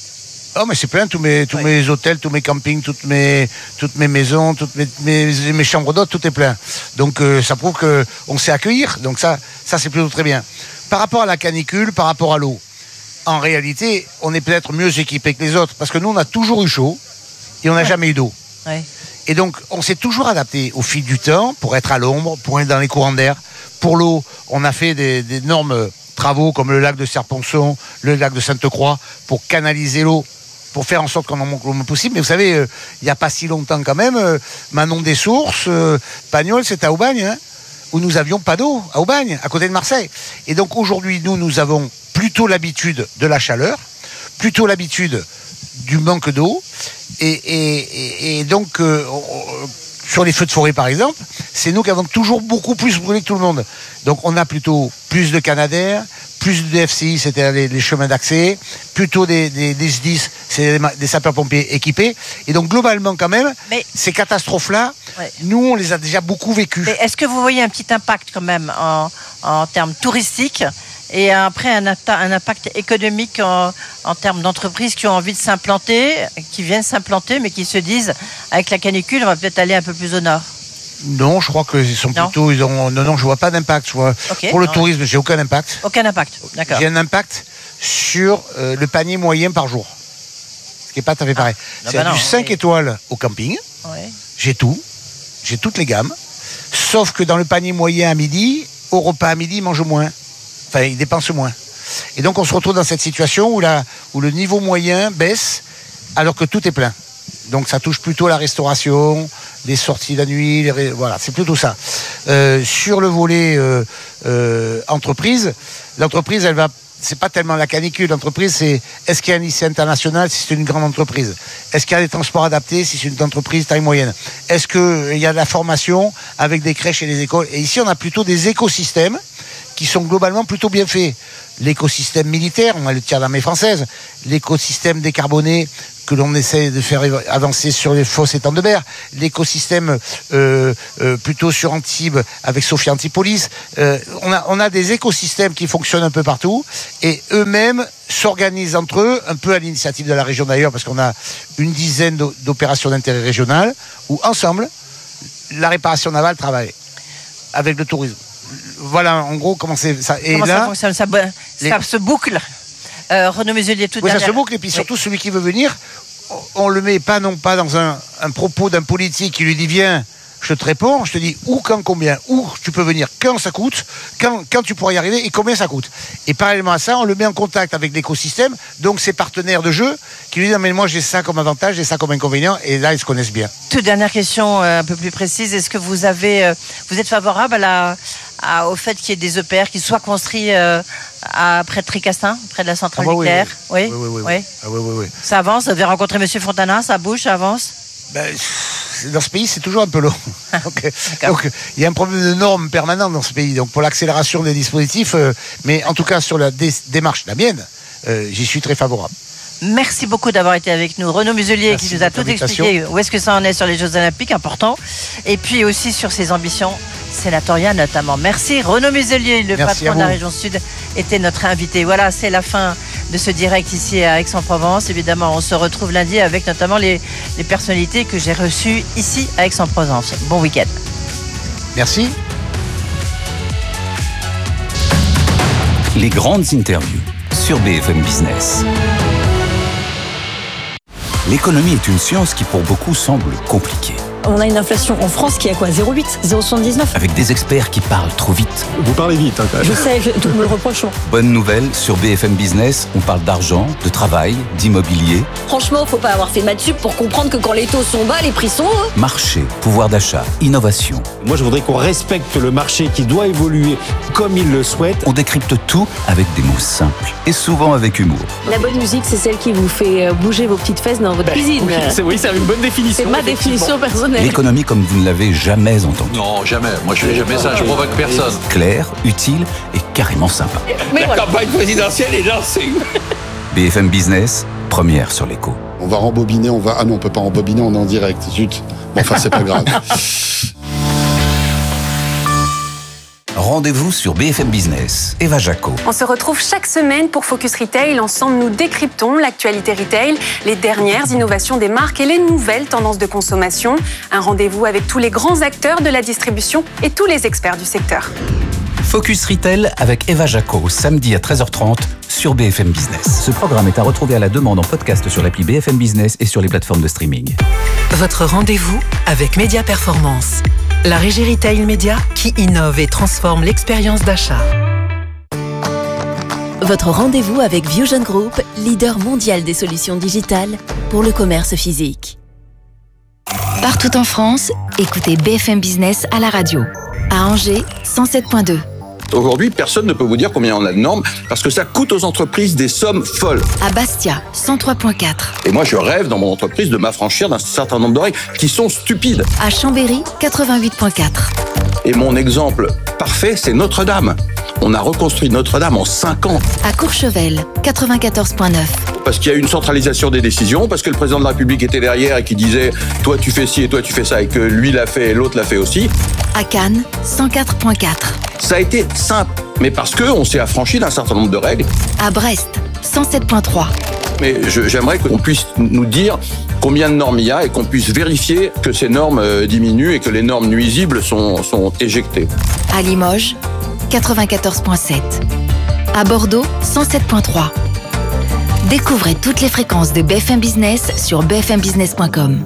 Oh, mais c'est plein, tous mes, tous oui. mes hôtels, tous mes campings, toutes mes, toutes mes maisons, toutes mes, mes, mes chambres d'hôtes, tout est plein. Donc, euh, ça prouve qu'on sait accueillir. Donc, ça, ça, c'est plutôt très bien. Par rapport à la canicule, par rapport à l'eau, en réalité, on est peut-être mieux équipés que les autres parce que nous, on a toujours eu chaud et on n'a ouais. jamais eu d'eau. Ouais. Et donc, on s'est toujours adapté au fil du temps pour être à l'ombre, pour être dans les courants d'air. Pour l'eau, on a fait des, des énormes travaux comme le lac de Serponçon, le lac de Sainte-Croix pour canaliser l'eau, pour faire en sorte qu'on en manque le moins possible. Mais vous savez, euh, il n'y a pas si longtemps quand même, euh, Manon des Sources, euh, Pagnol, c'était à Aubagne, hein, où nous n'avions pas d'eau, à Aubagne, à côté de Marseille. Et donc aujourd'hui, nous, nous avons plutôt l'habitude de la chaleur, plutôt l'habitude du manque d'eau. Et, et, et, et donc, euh, on, sur les feux de forêt, par exemple, c'est nous qui avons toujours beaucoup plus brûlé que tout le monde. Donc on a plutôt plus de Canadair, plus de F C I, c'était les, les chemins d'accès, plutôt des, des, des S D I S, c'est des, des sapeurs-pompiers équipés. Et donc, globalement, quand même, mais, ces catastrophes-là, ouais. nous, on les a déjà beaucoup vécues. Mais est-ce que vous voyez un petit impact, quand même, en, en termes touristiques et après un, un impact économique en, en termes d'entreprises qui ont envie de s'implanter, qui viennent s'implanter, mais qui se disent, avec la canicule, on va peut-être aller un peu plus au nord? Non, je crois qu'ils sont non. plutôt. Ils ont, non, non, je vois pas d'impact. Je vois, okay. Pour le non, tourisme, ouais. j'ai aucun impact. Aucun impact, d'accord. J'ai un impact sur euh, le panier moyen par jour. Ce qui n'est pas tout à fait pareil. Ah. C'est bah du non, cinq oui. étoiles au camping. Ouais. J'ai tout. J'ai toutes les gammes. Sauf que dans le panier moyen à midi, au repas à midi, ils mangent moins. Enfin, ils dépensent moins. Et donc, on se retrouve dans cette situation où, la, où le niveau moyen baisse alors que tout est plein. Donc ça touche plutôt la restauration, les sorties la nuit, les ré... voilà, c'est plutôt ça. Euh, sur le volet euh, euh, entreprise, l'entreprise, elle va, c'est pas tellement la canicule. L'entreprise, c'est est-ce qu'il y a un lycée international si c'est une grande entreprise? Est-ce qu'il y a des transports adaptés si c'est une entreprise taille moyenne? Est-ce qu'il y a de la formation avec des crèches et des écoles? Et ici, on a plutôt des écosystèmes qui sont globalement plutôt bien faits. L'écosystème militaire, on a le tir d'armée française, l'écosystème décarboné que l'on essaie de faire avancer sur les fosses étangs de mer, l'écosystème euh, euh, plutôt sur Antibes avec Sophie Antipolis. Euh, on a, on a des écosystèmes qui fonctionnent un peu partout et eux-mêmes s'organisent entre eux, un peu à l'initiative de la région d'ailleurs, parce qu'on a une dizaine d'opérations d'intérêt régional où ensemble, la réparation navale travaille avec le tourisme. Voilà, en gros, comment c'est ça. Et comment là, ça fonctionne, ça, les... ça se boucle. Euh, Renaud Muselier, tout oui, dernière... ça se boucle, et puis surtout, oui. Celui qui veut venir, on le met pas non pas dans un, un propos d'un politique qui lui dit viens, je te réponds, je te dis où, quand, combien, où tu peux venir, quand ça coûte, quand, quand tu pourras y arriver et combien ça coûte. Et parallèlement à ça, on le met en contact avec l'écosystème, donc ses partenaires de jeu, qui lui disent mais moi j'ai ça comme avantage, j'ai ça comme inconvénient, et là ils se connaissent bien. Toute dernière question euh, un peu plus précise, est-ce que vous avez, euh, vous êtes favorable à la, à, au fait qu'il y ait des E P R qui soient construits euh, à, près de Tricastin, près de la centrale ah, bah, nucléaire? Oui, oui, oui. oui, oui, oui. Ah, oui, oui, oui. Ça avance, vous avez rencontré M. Fontana, ça bouge, ça avance? Ben, dans ce pays, c'est toujours un peu long. donc, donc, il y a un problème de normes permanent dans ce pays. Donc, pour l'accélération des dispositifs, euh, mais en tout cas, sur la dé- démarche, la mienne, euh, j'y suis très favorable. Merci beaucoup d'avoir été avec nous. Renaud Muselier Merci qui nous a tout expliqué où est-ce que ça en est sur les Jeux Olympiques, important. Et puis aussi sur ses ambitions sénatoriales notamment. Merci Renaud Muselier, le Merci patron de la région Sud, était notre invité. Voilà, c'est la fin de ce direct ici à Aix-en-Provence. Évidemment, on se retrouve lundi avec notamment les, les personnalités que j'ai reçues ici à Aix-en-Provence. Bon week-end. Merci. Les grandes interviews sur B F M Business. L'économie est une science qui pour beaucoup semble compliquée. On a une inflation en France qui est à quoi, zéro virgule huit, zéro virgule soixante-dix-neuf? Avec des experts qui parlent trop vite. Vous parlez vite, hein, quand même. Je sais, je, tout me le reproche. Bonne nouvelle, sur B F M Business, on parle d'argent, de travail, d'immobilier. Franchement, faut pas avoir fait maths sup pour comprendre que quand les taux sont bas, les prix sont hauts. Marché, pouvoir d'achat, innovation. Moi, je voudrais qu'on respecte le marché qui doit évoluer comme il le souhaite. On décrypte tout avec des mots simples et souvent avec humour. La bonne musique, c'est celle qui vous fait bouger vos petites fesses dans votre ben, cuisine. Oui, c'est, oui, c'est une bonne définition. C'est ma définition personnelle. L'économie comme vous ne l'avez jamais entendue. Non, jamais. Moi, je fais jamais ça. Je provoque personne. Clair, utile et carrément sympa. Mais La voilà. campagne présidentielle est lancée. B F M Business, première sur l'écho. On va rembobiner, on va... Ah non, on peut pas rembobiner, on est en direct. Zut. Bon, enfin, c'est pas grave. Rendez-vous sur B F M Business. Eva Jaco. On se retrouve chaque semaine pour Focus Retail. Ensemble, nous décryptons l'actualité retail, les dernières innovations des marques et les nouvelles tendances de consommation. Un rendez-vous avec tous les grands acteurs de la distribution et tous les experts du secteur. Focus Retail avec Eva Jaco, samedi à treize heures trente sur B F M Business. Ce programme est à retrouver à la demande en podcast sur l'appli B F M Business et sur les plateformes de streaming. Votre rendez-vous avec Média Performance, la régie retail média qui innove et transforme l'expérience d'achat. Votre rendez-vous avec Viewgen Group, leader mondial des solutions digitales pour le commerce physique. Partout en France, écoutez B F M Business à la radio. À Angers, cent sept virgule deux. Aujourd'hui, personne ne peut vous dire combien on a de normes parce que ça coûte aux entreprises des sommes folles. À Bastia, cent trois virgule quatre. Et moi, je rêve dans mon entreprise de m'affranchir d'un certain nombre de règles qui sont stupides. À Chambéry, quatre-vingt-huit virgule quatre. Et mon exemple parfait, c'est Notre-Dame. On a reconstruit Notre-Dame en cinq ans. À Courchevel, quatre-vingt-quatorze virgule neuf. Parce qu'il y a une centralisation des décisions, parce que le président de la République était derrière et qui disait « toi tu fais ci et toi tu fais ça » et que lui l'a fait et l'autre l'a fait aussi. À Cannes, cent quatre virgule quatre. Ça a été simple, mais parce qu'on s'est affranchi d'un certain nombre de règles. À Brest, cent sept virgule trois. Mais je, j'aimerais qu'on puisse nous dire combien de normes il y a et qu'on puisse vérifier que ces normes euh, diminuent et que les normes nuisibles sont, sont éjectées. À Limoges, quatre-vingt-quatorze virgule sept. À Bordeaux, cent sept virgule trois. Découvrez toutes les fréquences de B F M Business sur b f m business point com.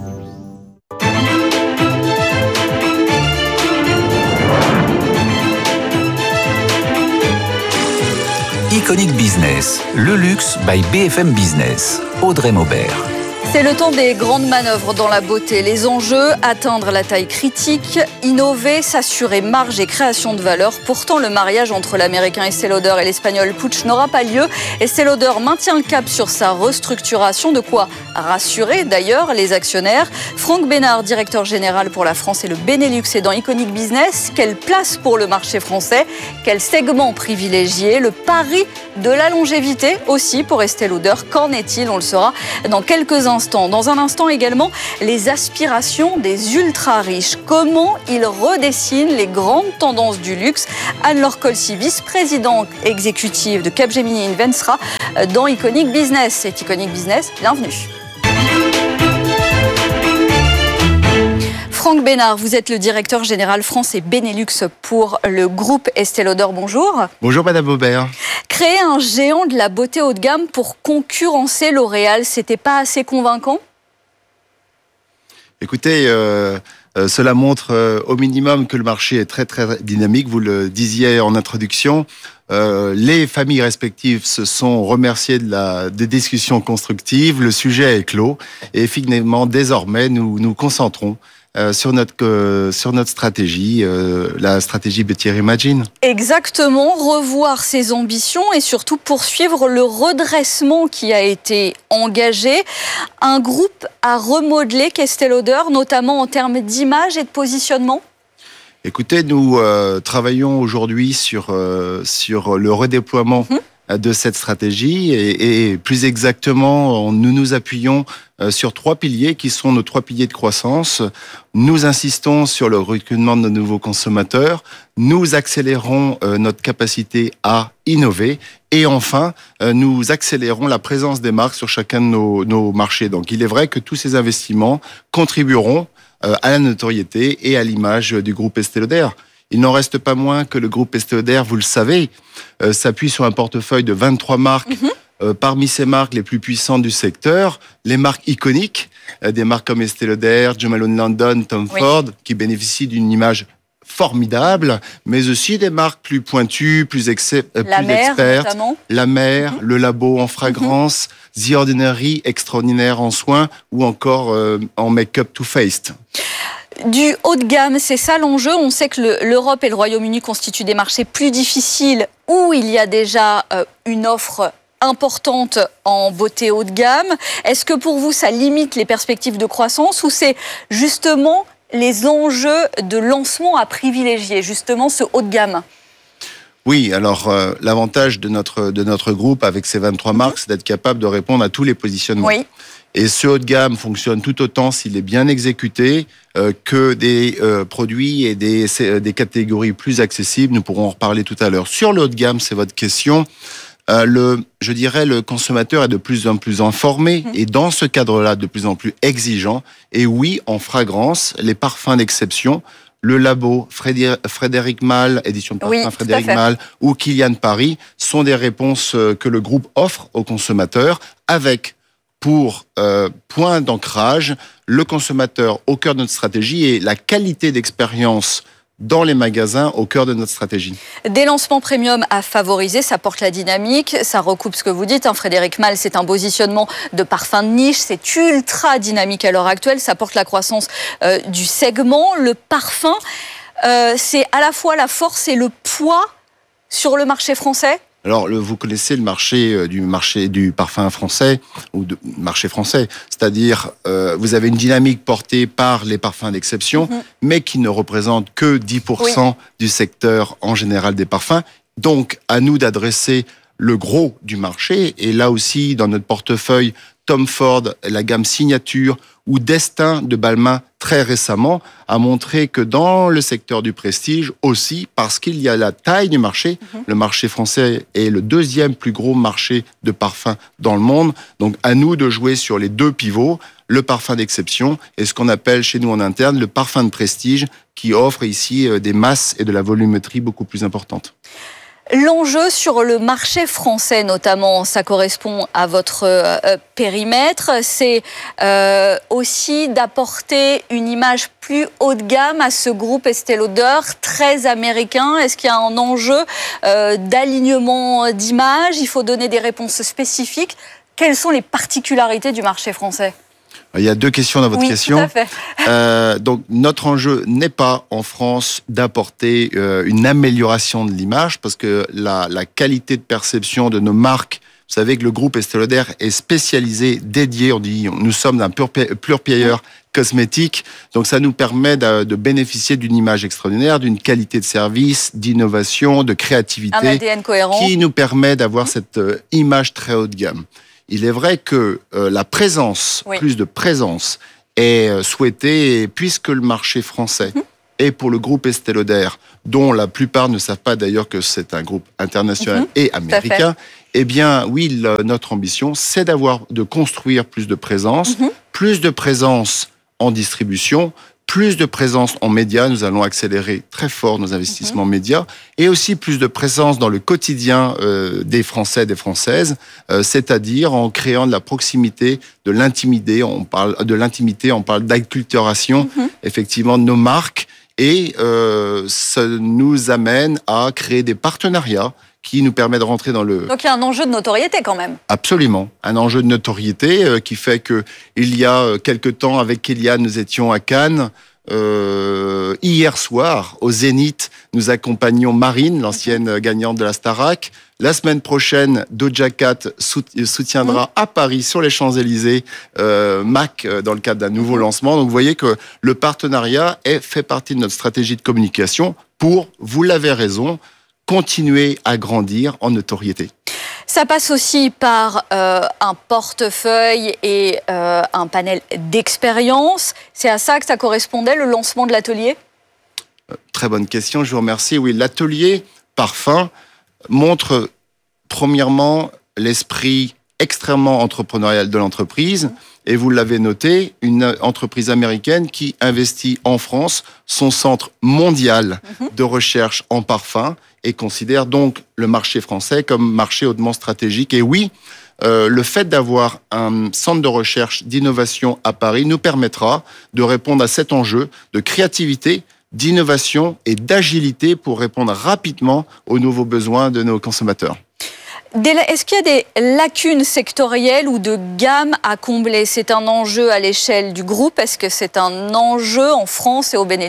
Iconic Business, le luxe by B F M Business. Audrey Maubert. C'est le temps des grandes manœuvres dans la beauté. Les enjeux, atteindre la taille critique, innover, s'assurer marge et création de valeur. Pourtant, le mariage entre l'américain Estée Lauder et l'espagnol Puig n'aura pas lieu. Estée Lauder maintient le cap sur sa restructuration, de quoi rassurer d'ailleurs les actionnaires. Franck Bénard, directeur général pour la France et le Benelux, est dans Iconic Business. Quelle place pour le marché français? Quel segment privilégié? Le pari de la longévité aussi pour Estée Lauder. Qu'en est-il? On le saura dans quelques instants. Dans un instant également, les aspirations des ultra-riches. Comment ils redessinent les grandes tendances du luxe? Anne-Laure Colcy, vice-présidente exécutive de Capgemini Invent, sera dans Iconic Business. C'est Iconic Business, bienvenue. Franck Bénard, vous êtes le directeur général France et Benelux pour le groupe Estée Lauder. Bonjour. Bonjour Madame Aubert. Créer un géant de la beauté haut de gamme pour concurrencer L'Oréal, c'était pas assez convaincant? Écoutez, euh, euh, cela montre euh, au minimum que le marché est très très dynamique. Vous le disiez en introduction. Euh, les familles respectives se sont remerciées de la des discussions constructives. Le sujet est clos et finalement désormais nous nous concentrons Euh, sur notre euh, sur notre stratégie, euh, la stratégie Beauty Reimagined. Exactement, revoir ses ambitions et surtout poursuivre le redressement qui a été engagé. Un groupe à remodeler qu'Estée Lauder, notamment en termes d'image et de positionnement. Écoutez, nous euh, travaillons aujourd'hui sur euh, sur le redéploiement mmh. de cette stratégie et, et plus exactement, nous nous appuyons sur trois piliers qui sont nos trois piliers de croissance. Nous insistons sur le recrutement de nos nouveaux consommateurs. Nous accélérons euh, notre capacité à innover. Et enfin, euh, nous accélérons la présence des marques sur chacun de nos, nos marchés. Donc, il est vrai que tous ces investissements contribueront euh, à la notoriété et à l'image du groupe Estée Lauder. Il n'en reste pas moins que le groupe Estée Lauder, vous le savez, euh, s'appuie sur un portefeuille de vingt-trois marques. Mmh. Euh, parmi ces marques les plus puissantes du secteur, les marques iconiques, euh, des marques comme Estée Lauder, Jo Malone London, Tom oui. Ford, qui bénéficient d'une image formidable, mais aussi des marques plus pointues, plus, excès, euh, la plus mer, expertes. Notamment. La Mer, mmh. le Labo en fragrance, mmh. The Ordinary, extraordinaire en soins, ou encore euh, en make-up Too Faced. Du haut de gamme, c'est ça l'enjeu. On sait que le, l'Europe et le Royaume-Uni constituent des marchés plus difficiles où il y a déjà euh, une offre importante en beauté haut de gamme. Est-ce que pour vous, ça limite les perspectives de croissance ou c'est justement les enjeux de lancement à privilégier, justement ce haut de gamme? Oui, alors euh, l'avantage de notre, de notre groupe avec ces vingt-trois mmh. marques, c'est d'être capable de répondre à tous les positionnements. Oui. Et ce haut de gamme fonctionne tout autant s'il est bien exécuté euh, que des euh, produits et des, des catégories plus accessibles. Nous pourrons en reparler tout à l'heure. Sur le haut de gamme, c'est votre question. Euh, le, je dirais, le consommateur est de plus en plus informé mmh. et dans ce cadre-là, de plus en plus exigeant. Et oui, en fragrance, les parfums d'exception, le Labo, Frédéric Malle, édition de parfum oui, Frédéric Malle ou Kilian Paris sont des réponses que le groupe offre aux consommateurs avec pour euh, point d'ancrage le consommateur au cœur de notre stratégie et la qualité d'expérience dans les magasins au cœur de notre stratégie. Des lancements premium à favoriser, ça porte la dynamique, ça recoupe ce que vous dites. Hein, Frédéric Malle, c'est un positionnement de parfum de niche, c'est ultra dynamique à l'heure actuelle, ça porte la croissance euh, du segment. Le parfum, euh, c'est à la fois la force et le poids sur le marché français. Alors, le, vous connaissez le marché euh, du marché du parfum français ou du marché français, c'est-à-dire euh, vous avez une dynamique portée par les parfums d'exception, mmh. mais qui ne représente que dix pour cent oui. du secteur en général des parfums. Donc, à nous d'adresser le gros du marché. Et là aussi, dans notre portefeuille, Tom Ford, la gamme Signature ou Destin de Balmain très récemment a montré que dans le secteur du prestige aussi, parce qu'il y a la taille du marché, mmh. le marché français est le deuxième plus gros marché de parfums dans le monde. Donc à nous de jouer sur les deux pivots, le parfum d'exception et ce qu'on appelle chez nous en interne le parfum de prestige qui offre ici des masses et de la volumétrie beaucoup plus importantes. L'enjeu sur le marché français, notamment, ça correspond à votre euh, périmètre, c'est euh, aussi d'apporter une image plus haut de gamme à ce groupe Estée Lauder, très américain. Est-ce qu'il y a un enjeu euh, d'alignement d'image? Il faut donner des réponses spécifiques. Quelles sont les particularités du marché français ? Il y a deux questions dans votre oui, question. Tout à fait. Euh, donc, notre enjeu n'est pas en France d'apporter euh, une amélioration de l'image, parce que la, la qualité de perception de nos marques, vous savez que le groupe Estée Lauder est spécialisé, dédié, on dit, nous sommes un pure, pure player cosmétique, donc ça nous permet de, de bénéficier d'une image extraordinaire, d'une qualité de service, d'innovation, de créativité, un A D N cohérent, qui nous permet d'avoir cette euh, image très haut de gamme. Il est vrai que euh, la présence, oui. plus de présence, est euh, souhaitée, puisque le marché français mmh. est pour le groupe Estée Lauder, dont la plupart ne savent pas d'ailleurs que c'est un groupe international mmh. et américain. Eh bien, oui, le, notre ambition, c'est d'avoir, de construire plus de présence, mmh. plus de présence en distribution, plus de présence en médias. Nous allons accélérer très fort nos investissements mmh. médias, et aussi plus de présence dans le quotidien euh, des Français et des Françaises, euh, c'est-à-dire en créant de la proximité, de l'intimité. On parle de l'intimité, on parle d'acculturation, mmh. effectivement, de nos marques, et euh, ça nous amène à créer des partenariats qui nous permet de rentrer dans le... Donc il y a un enjeu de notoriété quand même. Absolument, un enjeu de notoriété euh, qui fait que il y a euh, quelque temps, avec Kéliane, nous étions à Cannes. Euh, hier soir, au Zénith, nous accompagnons Marine, l'ancienne gagnante de la Starac. La semaine prochaine, Doja Cat soutiendra mmh. à Paris, sur les Champs-Élysées, euh, M A C, dans le cadre d'un nouveau lancement. Donc vous voyez que le partenariat est, fait partie de notre stratégie de communication pour, vous l'avez raison, continuer à grandir en notoriété. Ça passe aussi par euh, un portefeuille et euh, un panel d'expérience. C'est à ça que ça correspondait, le lancement de l'atelier ? euh, Très bonne question, je vous remercie. Oui, l'atelier parfum montre premièrement l'esprit extrêmement entrepreneurial de l'entreprise. Et vous l'avez noté, une entreprise américaine qui investit en France son centre mondial de recherche en parfum et considère donc le marché français comme marché hautement stratégique. Et oui, euh, le fait d'avoir un centre de recherche d'innovation à Paris nous permettra de répondre à cet enjeu de créativité, d'innovation et d'agilité pour répondre rapidement aux nouveaux besoins de nos consommateurs. Est-ce qu'il y a des lacunes sectorielles ou de gamme à combler ? C'est un enjeu à l'échelle du groupe. Est-ce que c'est un enjeu en France et au Benelux ?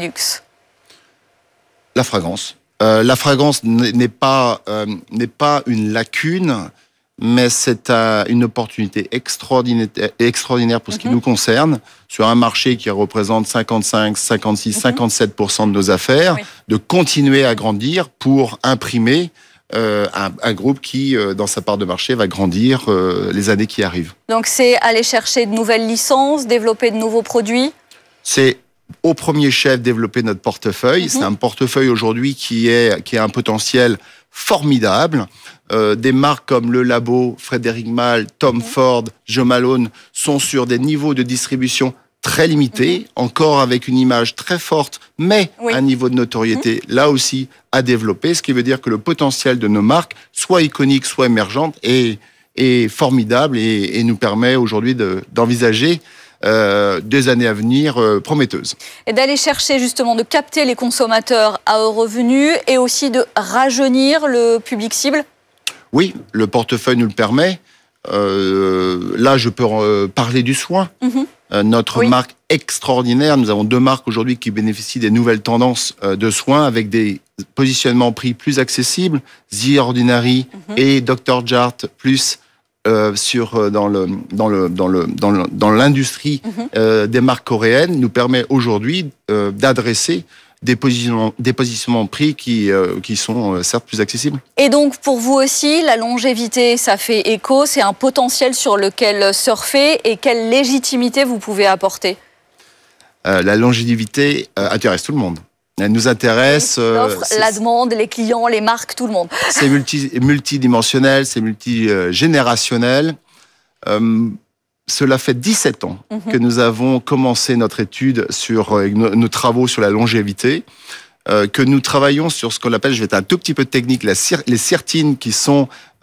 La fragrance. Euh, la fragrance n'est pas, euh, n'est pas une lacune, mais c'est euh, une opportunité extraordinaire, extraordinaire pour ce qui mm-hmm. nous concerne, sur un marché qui représente cinquante-cinq, cinquante-six, mm-hmm. cinquante-sept pour cent de nos affaires, oui. de continuer à grandir pour imprimer Euh, un, un groupe qui, euh, dans sa part de marché, va grandir euh, les années qui arrivent. Donc c'est aller chercher de nouvelles licences, développer de nouveaux produits ? C'est au premier chef développer notre portefeuille. Mm-hmm. C'est un portefeuille aujourd'hui qui, est, qui a un potentiel formidable. Euh, des marques comme Le Labo, Frédéric Malle, Tom mm-hmm. Ford, Jo Malone sont sur des niveaux de distribution très limité, mmh. encore avec une image très forte, mais oui. un niveau de notoriété, mmh. là aussi, à développer, ce qui veut dire que le potentiel de nos marques, soit iconique, soit émergente, est, est formidable et, et nous permet aujourd'hui de, d'envisager euh, des années à venir euh, prometteuses. Et d'aller chercher justement de capter les consommateurs à haut revenu et aussi de rajeunir le public cible ? Oui, le portefeuille nous le permet. Euh, là, je peux euh, parler du soin. Mmh. Euh, notre oui. marque extraordinaire, nous avons deux marques aujourd'hui qui bénéficient des nouvelles tendances euh, de soins avec des positionnements prix plus accessibles, The Ordinary mmh. et docteur Jart plus euh, sur euh, dans le dans le dans le dans le, dans l'industrie mmh. euh, des marques coréennes nous permet aujourd'hui euh, d'adresser des positionnements, des positionnements prix qui, euh, qui sont euh, certes plus accessibles. Et donc pour vous aussi, la longévité, ça fait écho, c'est un potentiel sur lequel surfer, et quelle légitimité vous pouvez apporter ? euh, La longévité euh, intéresse tout le monde. Elle nous intéresse... L'offre, euh, la demande, les clients, les marques, tout le monde. C'est multi, multidimensionnel, c'est multigénérationnel. Euh, Cela fait dix-sept ans mmh. que nous avons commencé notre étude sur euh, nos, nos travaux sur la longévité, euh, que nous travaillons sur ce qu'on appelle, je vais être un tout petit peu technique, la, les cirtines qui sont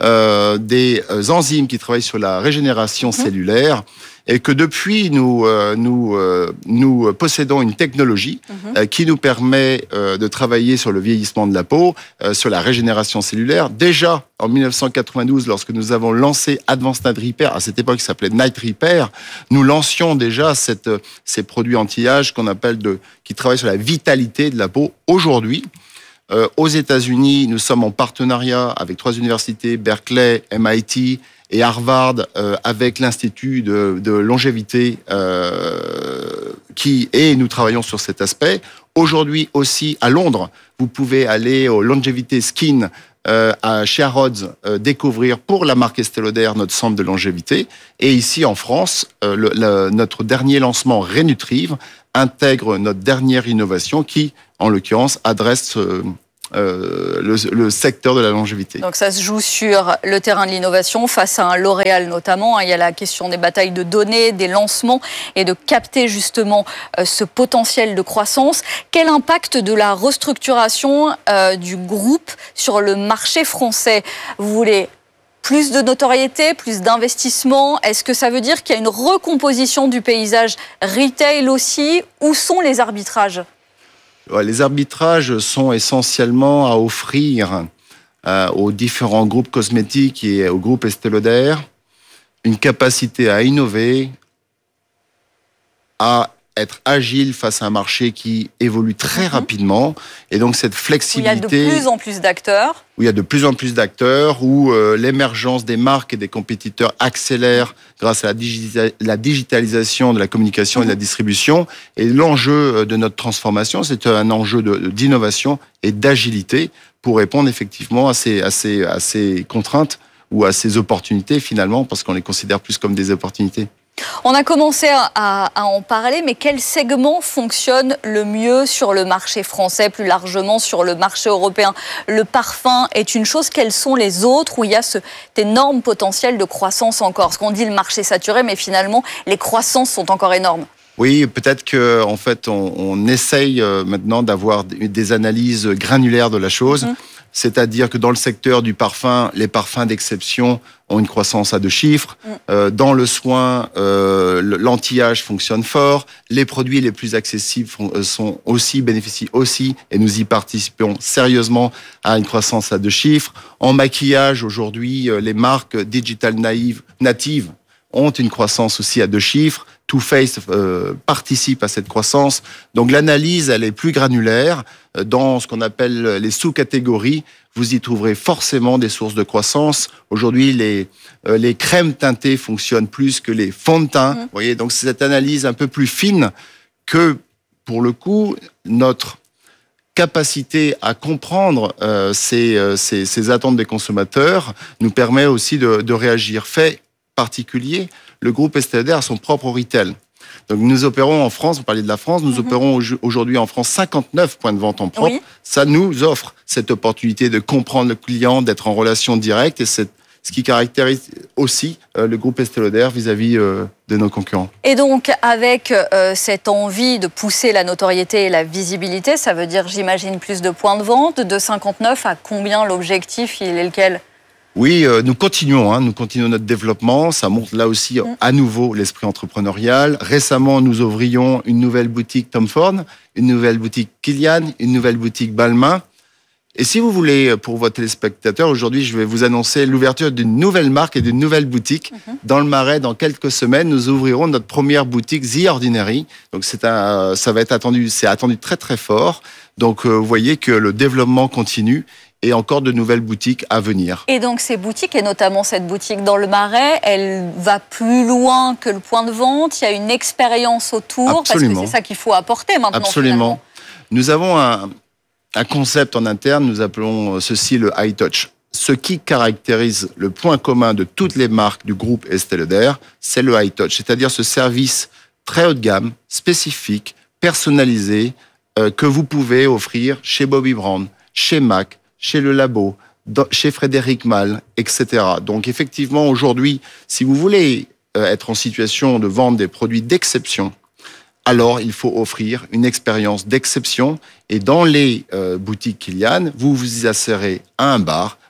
euh, des enzymes qui travaillent sur la régénération mmh. cellulaire, et que depuis, nous, euh, nous, euh, nous possédons une technologie mmh. euh, qui nous permet euh, de travailler sur le vieillissement de la peau, euh, sur la régénération cellulaire. Déjà, en dix-neuf cent quatre-vingt-douze, lorsque nous avons lancé Advanced Night Repair, à cette époque, ça s'appelait Night Repair, nous lancions déjà cette, ces produits anti-âge qu'on appelle de, qui travaillent sur la vitalité de la peau. Aujourd'hui, euh, aux États-Unis, nous sommes en partenariat avec trois universités, Berkeley, M I T et Harvard, euh, avec l'Institut de, de longévité euh, qui et nous travaillons sur cet aspect. Aujourd'hui aussi à Londres, vous pouvez aller au Longevity Skin euh, à chez Harrods euh, découvrir pour la marque Estée Lauder notre centre de longévité. Et ici en France, euh, le, le, notre dernier lancement Renutrive intègre notre dernière innovation qui, en l'occurrence, adresse euh, Euh, le, le secteur de la longévité. Donc ça se joue sur le terrain de l'innovation face à un L'Oréal notamment. Il y a la question des batailles de données, des lancements et de capter justement euh, ce potentiel de croissance. Quel impact de la restructuration euh, du groupe sur le marché français? Vous voulez plus de notoriété, plus d'investissement? Est-ce que ça veut dire qu'il y a une recomposition du paysage retail aussi? Où sont les arbitrages? Les arbitrages sont essentiellement à offrir euh, aux différents groupes cosmétiques et au groupe Estée Lauder une capacité à innover, à être agile face à un marché qui évolue très mmh. rapidement. Et donc cette flexibilité... Où il y a de plus en plus d'acteurs. Où il y a de plus en plus d'acteurs, où euh, l'émergence des marques et des compétiteurs accélère grâce à la, digita- la digitalisation de la communication mmh. et de la distribution. Et l'enjeu de notre transformation, c'est un enjeu de, d'innovation et d'agilité pour répondre effectivement à ces, à ces, à ces contraintes ou à ces opportunités finalement, parce qu'on les considère plus comme des opportunités. On a commencé à, à en parler, mais quel segment fonctionne le mieux sur le marché français, plus largement sur le marché européen? Le parfum est une chose, quels sont les autres où il y a cet énorme potentiel de croissance encore? Parce qu'on dit le marché saturé, mais finalement, les croissances sont encore énormes. Oui, peut-être que en fait, on, on essaye maintenant d'avoir des analyses granulaires de la chose. Mmh. C'est-à-dire que dans le secteur du parfum, les parfums d'exception ont une croissance à deux chiffres. Mm. Euh, dans le soin, euh, l'anti-âge fonctionne fort. Les produits les plus accessibles font, sont aussi, bénéficient aussi, et nous y participons sérieusement, à une croissance à deux chiffres. En maquillage, aujourd'hui, les marques digital naïve, natives ont une croissance aussi à deux chiffres. Too Faced euh, participe à cette croissance. Donc l'analyse, elle est plus granulaire. Dans ce qu'on appelle les sous-catégories, vous y trouverez forcément des sources de croissance. Aujourd'hui, les, euh, les crèmes teintées fonctionnent plus que les fonds de teint. Mmh. Vous voyez, donc c'est cette analyse un peu plus fine que, pour le coup, notre capacité à comprendre euh, ces, euh, ces, ces attentes des consommateurs nous permet aussi de, de réagir. Fait particulier, le groupe Estée Lauder a son propre retail. Donc nous opérons en France, vous parlez de la France, nous mm-hmm. opérons aujourd'hui en France cinquante-neuf points de vente en propre. Oui. Ça nous offre cette opportunité de comprendre le client, d'être en relation directe, et c'est ce qui caractérise aussi euh, le groupe Estée Lauder vis-à-vis euh, de nos concurrents. Et donc avec euh, cette envie de pousser la notoriété et la visibilité, ça veut dire, j'imagine, plus de points de vente. De cinquante-neuf à combien l'objectif, il est lequel ? Oui, euh, nous continuons, hein, nous continuons notre développement. Ça montre là aussi mmh. à nouveau l'esprit entrepreneurial. Récemment, nous ouvrions une nouvelle boutique Tom Ford, une nouvelle boutique Kilian, une nouvelle boutique Balmain. Et si vous voulez, pour vos téléspectateurs, aujourd'hui, je vais vous annoncer l'ouverture d'une nouvelle marque et d'une nouvelle boutique. Mmh. Dans le Marais, dans quelques semaines, nous ouvrirons notre première boutique The Ordinary. Donc c'est un, ça va être attendu, c'est attendu très très fort. Donc euh, vous voyez que le développement continue. Et encore de nouvelles boutiques à venir. Et donc ces boutiques, et notamment cette boutique dans le Marais, elle va plus loin que le point de vente. Il y a une expérience autour. Absolument. Parce que c'est ça qu'il faut apporter maintenant. Absolument. Finalement. Nous avons un, un concept en interne, nous appelons ceci le high touch. Ce qui caractérise le point commun de toutes les marques du groupe Estée Lauder, c'est le high touch. C'est-à-dire ce service très haut de gamme, spécifique, personnalisé, euh, que vous pouvez offrir chez Bobbi Brown, chez MAC, chez Le Labo, chez Frédéric Malle, et cetera. Donc effectivement, aujourd'hui, si vous voulez être en situation de vendre des produits d'exception, alors il faut offrir une expérience d'exception. Et dans les euh, boutiques Kilian, vous vous y insérez à un bar,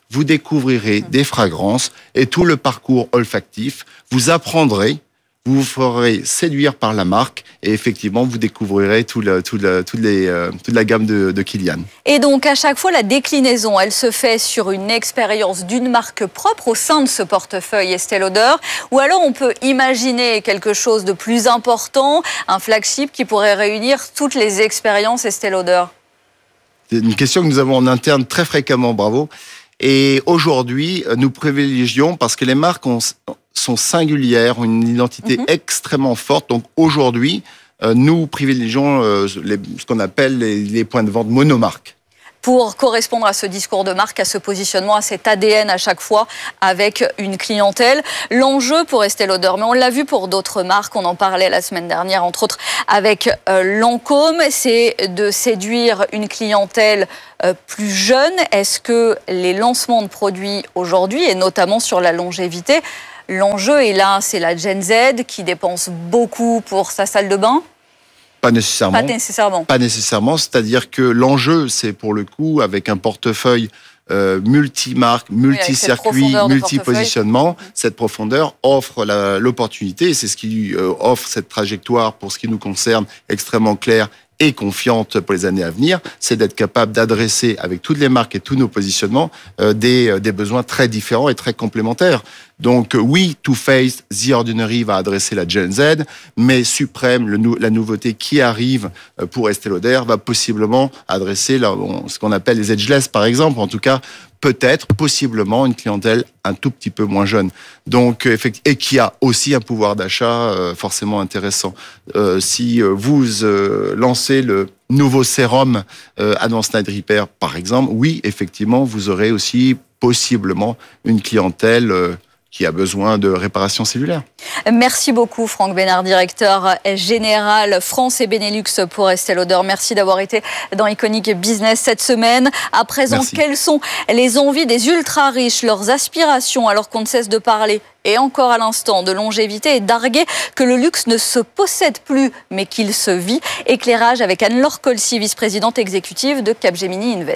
vous découvrirez des fragrances et tout le parcours olfactif. Vous apprendrez, vous vous ferez séduire par la marque et effectivement, vous découvrirez tout le, tout le, tout les, euh, toute la gamme de, de Kilian. Et donc, à chaque fois, la déclinaison, elle se fait sur une expérience d'une marque propre au sein de ce portefeuille Estée Lauder, ou alors on peut imaginer quelque chose de plus important, un flagship qui pourrait réunir toutes les expériences Estée Lauder. C'est une question que nous avons en interne très fréquemment, bravo. Et aujourd'hui, nous privilégions, parce que les marques ont, sont singulières, ont une identité mmh. extrêmement forte. Donc aujourd'hui, euh, nous privilégions euh, les, ce qu'on appelle les, les points de vente monomarques. Pour correspondre à ce discours de marque, à ce positionnement, à cet A D N à chaque fois avec une clientèle. L'enjeu pour Estée Lauder, mais on l'a vu pour d'autres marques, on en parlait la semaine dernière, entre autres avec euh, Lancôme, c'est de séduire une clientèle euh, plus jeune. Est-ce que les lancements de produits aujourd'hui, et notamment sur la longévité, l'enjeu est là, c'est la Gen Z qui dépense beaucoup pour sa salle de bain ? Pas nécessairement. Pas nécessairement. Pas nécessairement. C'est-à-dire que l'enjeu, c'est pour le coup, avec un portefeuille euh, multi-marque, multi-circuit, oui, multi-positionnement, cette profondeur offre la, l'opportunité, et c'est ce qui euh, offre cette trajectoire, pour ce qui nous concerne, extrêmement claire et confiante pour les années à venir, c'est d'être capable d'adresser avec toutes les marques et tous nos positionnements euh, des, des besoins très différents et très complémentaires. Donc oui, Too Faced, The Ordinary va adresser la Gen Z, mais Suprême, le nou- la nouveauté qui arrive pour Estée Lauder, va possiblement adresser la, ce qu'on appelle les ageless par exemple, en tout cas peut-être, possiblement, une clientèle un tout petit peu moins jeune. Donc, et qui a aussi un pouvoir d'achat euh, forcément intéressant. Euh, si vous euh, lancez le nouveau sérum euh, Advanced Night Repair, par exemple, oui, effectivement, vous aurez aussi possiblement une clientèle euh, qui a besoin de réparation cellulaire. Merci beaucoup Franck Bénard, directeur général France et Benelux pour Estée Lauder. Merci d'avoir été dans Iconic Business cette semaine. À présent, Merci. Quelles sont les envies des ultra-riches, leurs aspirations, alors qu'on ne cesse de parler, et encore à l'instant, de longévité et d'arguer que le luxe ne se possède plus, mais qu'il se vit. Éclairage avec Anne-Laure Colcy, vice-présidente exécutive de Capgemini Invent.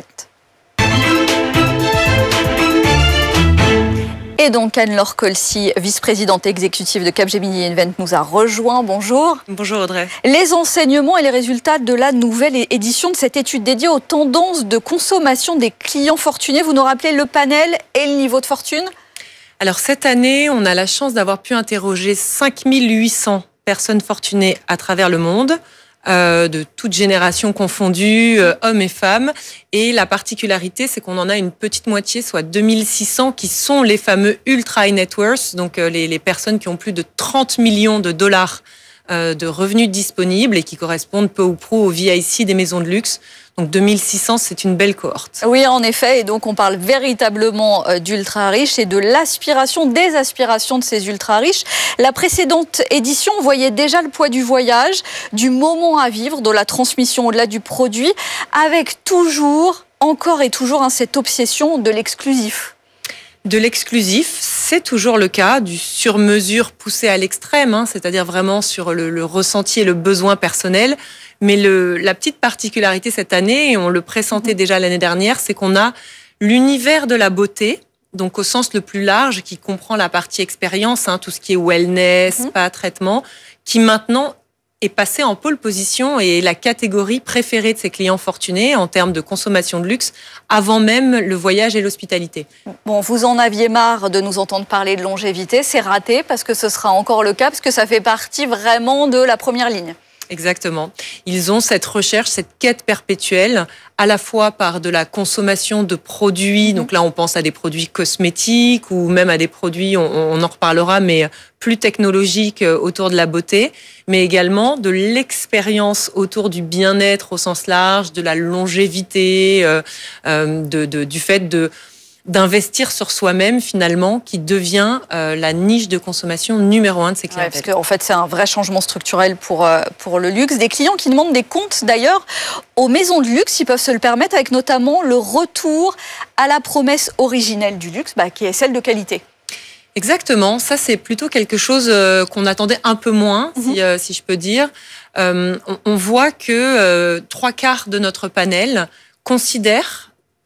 Et donc Anne-Laure Colcy, vice-présidente exécutive de Capgemini Invent, nous a rejoint. Bonjour. Bonjour Audrey. Les enseignements et les résultats de la nouvelle édition de cette étude dédiée aux tendances de consommation des clients fortunés. Vous nous rappelez le panel et le niveau de fortune ? Alors cette année, on a la chance d'avoir pu interroger cinq mille huit cents personnes fortunées à travers le monde. Euh, de toutes générations confondues, euh, hommes et femmes. Et la particularité, c'est qu'on en a une petite moitié, soit deux mille six cents, qui sont les fameux ultra high net worth, donc euh, les, les personnes qui ont plus de trente millions de dollars euh, de revenus disponibles et qui correspondent peu ou prou au V I C des maisons de luxe. Donc deux mille six cents, c'est une belle cohorte. Oui, en effet. Et donc, on parle véritablement d'ultra-riches et de l'aspiration, des aspirations de ces ultra-riches. La précédente édition voyait déjà le poids du voyage, du moment à vivre, de la transmission au-delà du produit, avec toujours, encore et toujours, hein, cette obsession de l'exclusif. De l'exclusif, c'est toujours le cas, du sur-mesure poussé à l'extrême, hein, c'est-à-dire vraiment sur le, le ressenti et le besoin personnel. Mais le, la petite particularité cette année, et on le pressentait déjà l'année dernière, c'est qu'on a l'univers de la beauté, donc au sens le plus large, qui comprend la partie expérience, hein, tout ce qui est wellness, mmh. spa, traitement, qui maintenant est passé en pole position et est la catégorie préférée de ces clients fortunés en termes de consommation de luxe, avant même le voyage et l'hospitalité. Bon, vous en aviez marre de nous entendre parler de longévité, c'est raté parce que ce sera encore le cas, parce que ça fait partie vraiment de la première ligne. Exactement. Ils ont cette recherche, cette quête perpétuelle, à la fois par de la consommation de produits, donc là on pense à des produits cosmétiques ou même à des produits, on, on en reparlera, mais plus technologiques autour de la beauté, mais également de l'expérience autour du bien-être au sens large, de la longévité, euh, euh, de, de, du fait de... d'investir sur soi-même, finalement, qui devient euh, la niche de consommation numéro un de ces clients. Ouais, parce qu'en fait, c'est un vrai changement structurel pour, euh, pour le luxe. Des clients qui demandent des comptes, d'ailleurs, aux maisons de luxe, ils peuvent se le permettre, avec notamment le retour à la promesse originelle du luxe, bah, qui est celle de qualité. Exactement. Ça, c'est plutôt quelque chose euh, qu'on attendait un peu moins, mm-hmm. si, euh, si je peux dire. Euh, on, on voit que euh, trois quarts de notre panel considèrent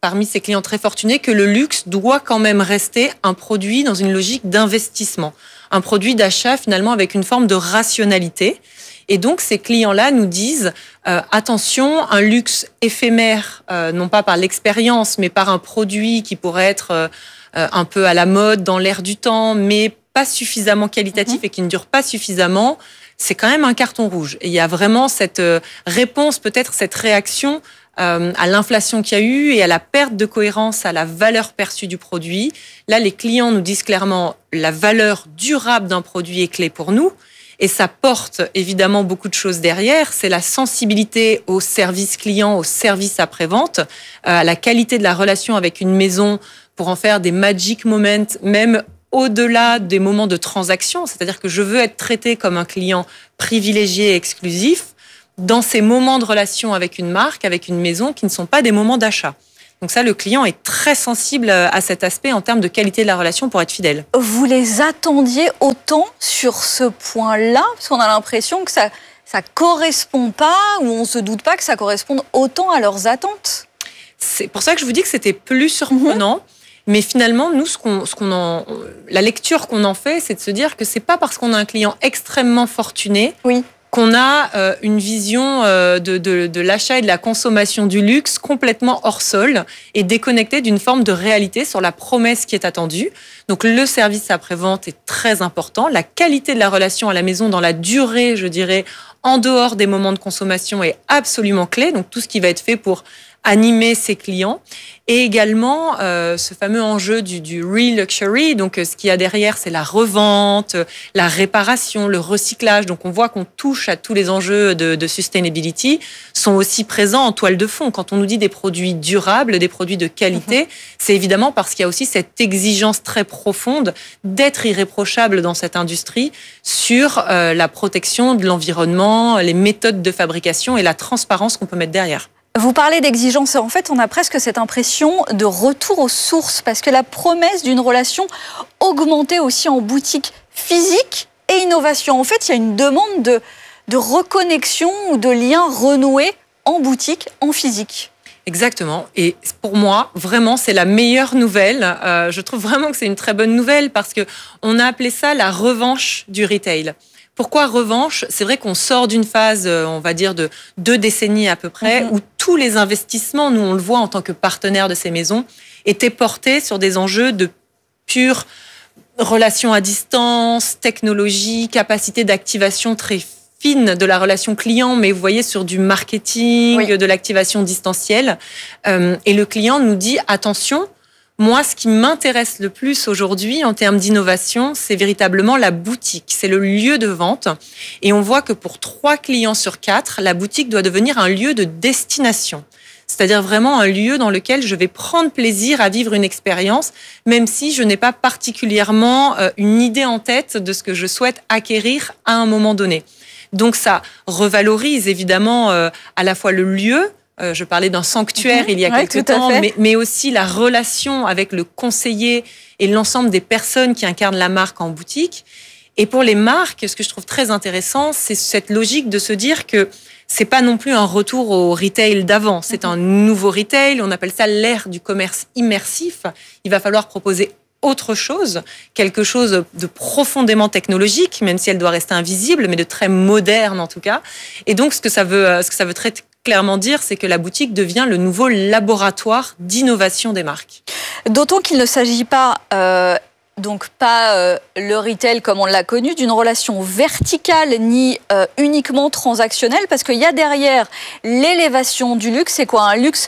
parmi ces clients très fortunés que le luxe doit quand même rester un produit dans une logique d'investissement, un produit d'achat finalement avec une forme de rationalité. Et donc ces clients-là nous disent euh, attention, un luxe éphémère, euh, non pas par l'expérience, mais par un produit qui pourrait être euh, un peu à la mode, dans l'air du temps, mais pas suffisamment qualitatif mmh. et qui ne dure pas suffisamment, c'est quand même un carton rouge. Et il y a vraiment cette euh, réponse, peut-être cette réaction Euh, à l'inflation qu'il y a eu et à la perte de cohérence à la valeur perçue du produit. Là, les clients nous disent clairement la valeur durable d'un produit est clé pour nous et ça porte évidemment beaucoup de choses derrière. C'est la sensibilité au service client, au service après-vente, euh, à la qualité de la relation avec une maison pour en faire des magic moments, même au-delà des moments de transaction. C'est-à-dire que je veux être traité comme un client privilégié et exclusif dans ces moments de relation avec une marque, avec une maison, qui ne sont pas des moments d'achat. Donc ça, le client est très sensible à cet aspect en termes de qualité de la relation pour être fidèle. Vous les attendiez autant sur ce point-là? Parce qu'on a l'impression que ça ça correspond pas, ou on se doute pas que ça corresponde autant à leurs attentes. C'est pour ça que je vous dis que c'était plus surprenant. Mmh. Mais finalement, nous, ce qu'on, ce qu'on en, la lecture qu'on en fait, c'est de se dire que c'est pas parce qu'on a un client extrêmement fortuné oui. qu'on a euh, une vision euh, de, de, de l'achat et de la consommation du luxe complètement hors sol et déconnectée d'une forme de réalité sur la promesse qui est attendue. Donc le service après-vente est très important. La qualité de la relation à la maison dans la durée, je dirais, en dehors des moments de consommation est absolument clé. Donc tout ce qui va être fait pour animer ses clients. Et également, euh, ce fameux enjeu du, du real luxury. Donc, ce qu'il y a derrière, c'est la revente, la réparation, le recyclage. Donc, on voit qu'on touche à tous les enjeux de, de sustainability, sont aussi présents en toile de fond. Quand on nous dit des produits durables, des produits de qualité, mmh. c'est évidemment parce qu'il y a aussi cette exigence très profonde d'être irréprochable dans cette industrie sur euh, la protection de l'environnement, les méthodes de fabrication et la transparence qu'on peut mettre derrière. Vous parlez d'exigence, en fait, on a presque cette impression de retour aux sources, parce que la promesse d'une relation augmentée aussi en boutique physique et innovation. En fait, il y a une demande de, de reconnexion ou de lien renoué en boutique, en physique. Exactement. Et pour moi, vraiment, c'est la meilleure nouvelle. Euh, je trouve vraiment que c'est une très bonne nouvelle parce que on a appelé ça la revanche du retail. Pourquoi revanche? C'est vrai qu'on sort d'une phase, on va dire, de deux décennies à peu près, mmh. où tous les investissements, nous on le voit en tant que partenaire de ces maisons, étaient portés sur des enjeux de pure relation à distance, technologie, capacité d'activation très fine de la relation client, mais vous voyez, sur du marketing, oui. de l'activation distancielle. Euh, et le client nous dit, attention, moi, ce qui m'intéresse le plus aujourd'hui en termes d'innovation, c'est véritablement la boutique. C'est le lieu de vente. Et on voit que pour trois clients sur quatre, la boutique doit devenir un lieu de destination. C'est-à-dire vraiment un lieu dans lequel je vais prendre plaisir à vivre une expérience, même si je n'ai pas particulièrement une idée en tête de ce que je souhaite acquérir à un moment donné. Donc ça revalorise évidemment à la fois le lieu. Euh, je parlais d'un sanctuaire mmh, il y a ouais, quelques temps, mais, mais aussi la relation avec le conseiller et l'ensemble des personnes qui incarnent la marque en boutique. Et pour les marques, ce que je trouve très intéressant, c'est cette logique de se dire que c'est pas non plus un retour au retail d'avant. C'est mmh. un nouveau retail. On appelle ça l'ère du commerce immersif. Il va falloir proposer autre chose, quelque chose de profondément technologique, même si elle doit rester invisible, mais de très moderne en tout cas. Et donc, ce que ça veut, ce que ça veut très clairement dire, c'est que la boutique devient le nouveau laboratoire d'innovation des marques. D'autant qu'il ne s'agit pas, euh, donc pas euh, le retail comme on l'a connu, d'une relation verticale ni euh, uniquement transactionnelle, parce qu'il y a derrière l'élévation du luxe. C'est quoi, un luxe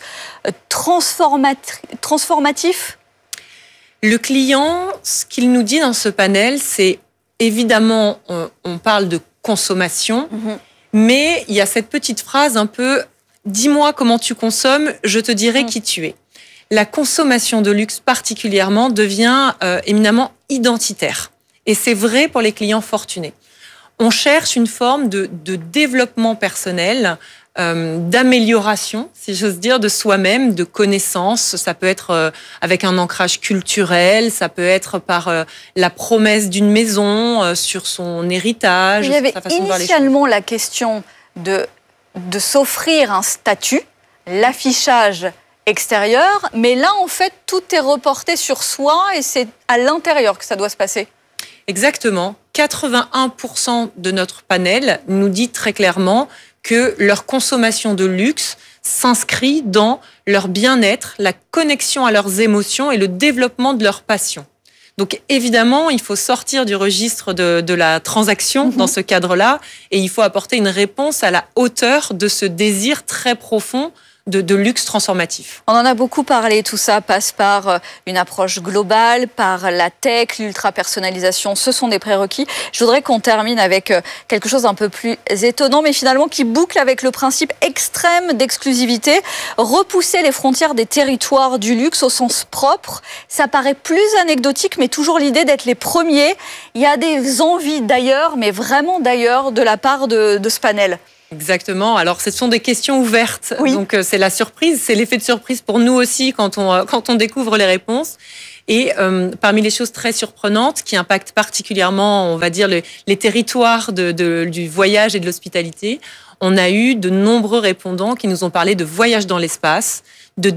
transformat- transformatif ? Le client, ce qu'il nous dit dans ce panel, c'est évidemment, on, on parle de consommation, mmh. mais il y a cette petite phrase un peu « dis-moi comment tu consommes, je te dirai mmh. qui tu es ». La consommation de luxe particulièrement devient euh, éminemment identitaire. Et c'est vrai pour les clients fortunés. On cherche une forme de, de développement personnel, euh, d'amélioration, si j'ose dire, de soi-même, de connaissances. Ça peut être euh, avec un ancrage culturel, ça peut être par euh, la promesse d'une maison, euh, sur son héritage. Il y avait initialement la question de, de s'offrir un statut, l'affichage extérieur, mais là, en fait, tout est reporté sur soi et c'est à l'intérieur que ça doit se passer. Exactement. quatre-vingt-un pour cent de notre panel nous dit très clairement que leur consommation de luxe s'inscrit dans leur bien-être, la connexion à leurs émotions et le développement de leur passion. Donc évidemment, il faut sortir du registre de, de la transaction mmh. dans ce cadre-là et il faut apporter une réponse à la hauteur de ce désir très profond De, de luxe transformatif. On en a beaucoup parlé, tout ça passe par une approche globale, par la tech, l'ultra-personnalisation, ce sont des prérequis. Je voudrais qu'on termine avec quelque chose d'un peu plus étonnant, mais finalement qui boucle avec le principe extrême d'exclusivité. Repousser les frontières des territoires du luxe au sens propre, ça paraît plus anecdotique, mais toujours l'idée d'être les premiers. Il y a des envies d'ailleurs, mais vraiment d'ailleurs, de la part de, de ce panel. Exactement. Alors, ce sont des questions ouvertes. Oui. Donc, c'est la surprise. C'est l'effet de surprise pour nous aussi quand on, quand on découvre les réponses. Et euh, parmi les choses très surprenantes qui impactent particulièrement, on va dire, le, les territoires de, de, du voyage et de l'hospitalité, on a eu de nombreux répondants qui nous ont parlé de voyage dans l'espace, de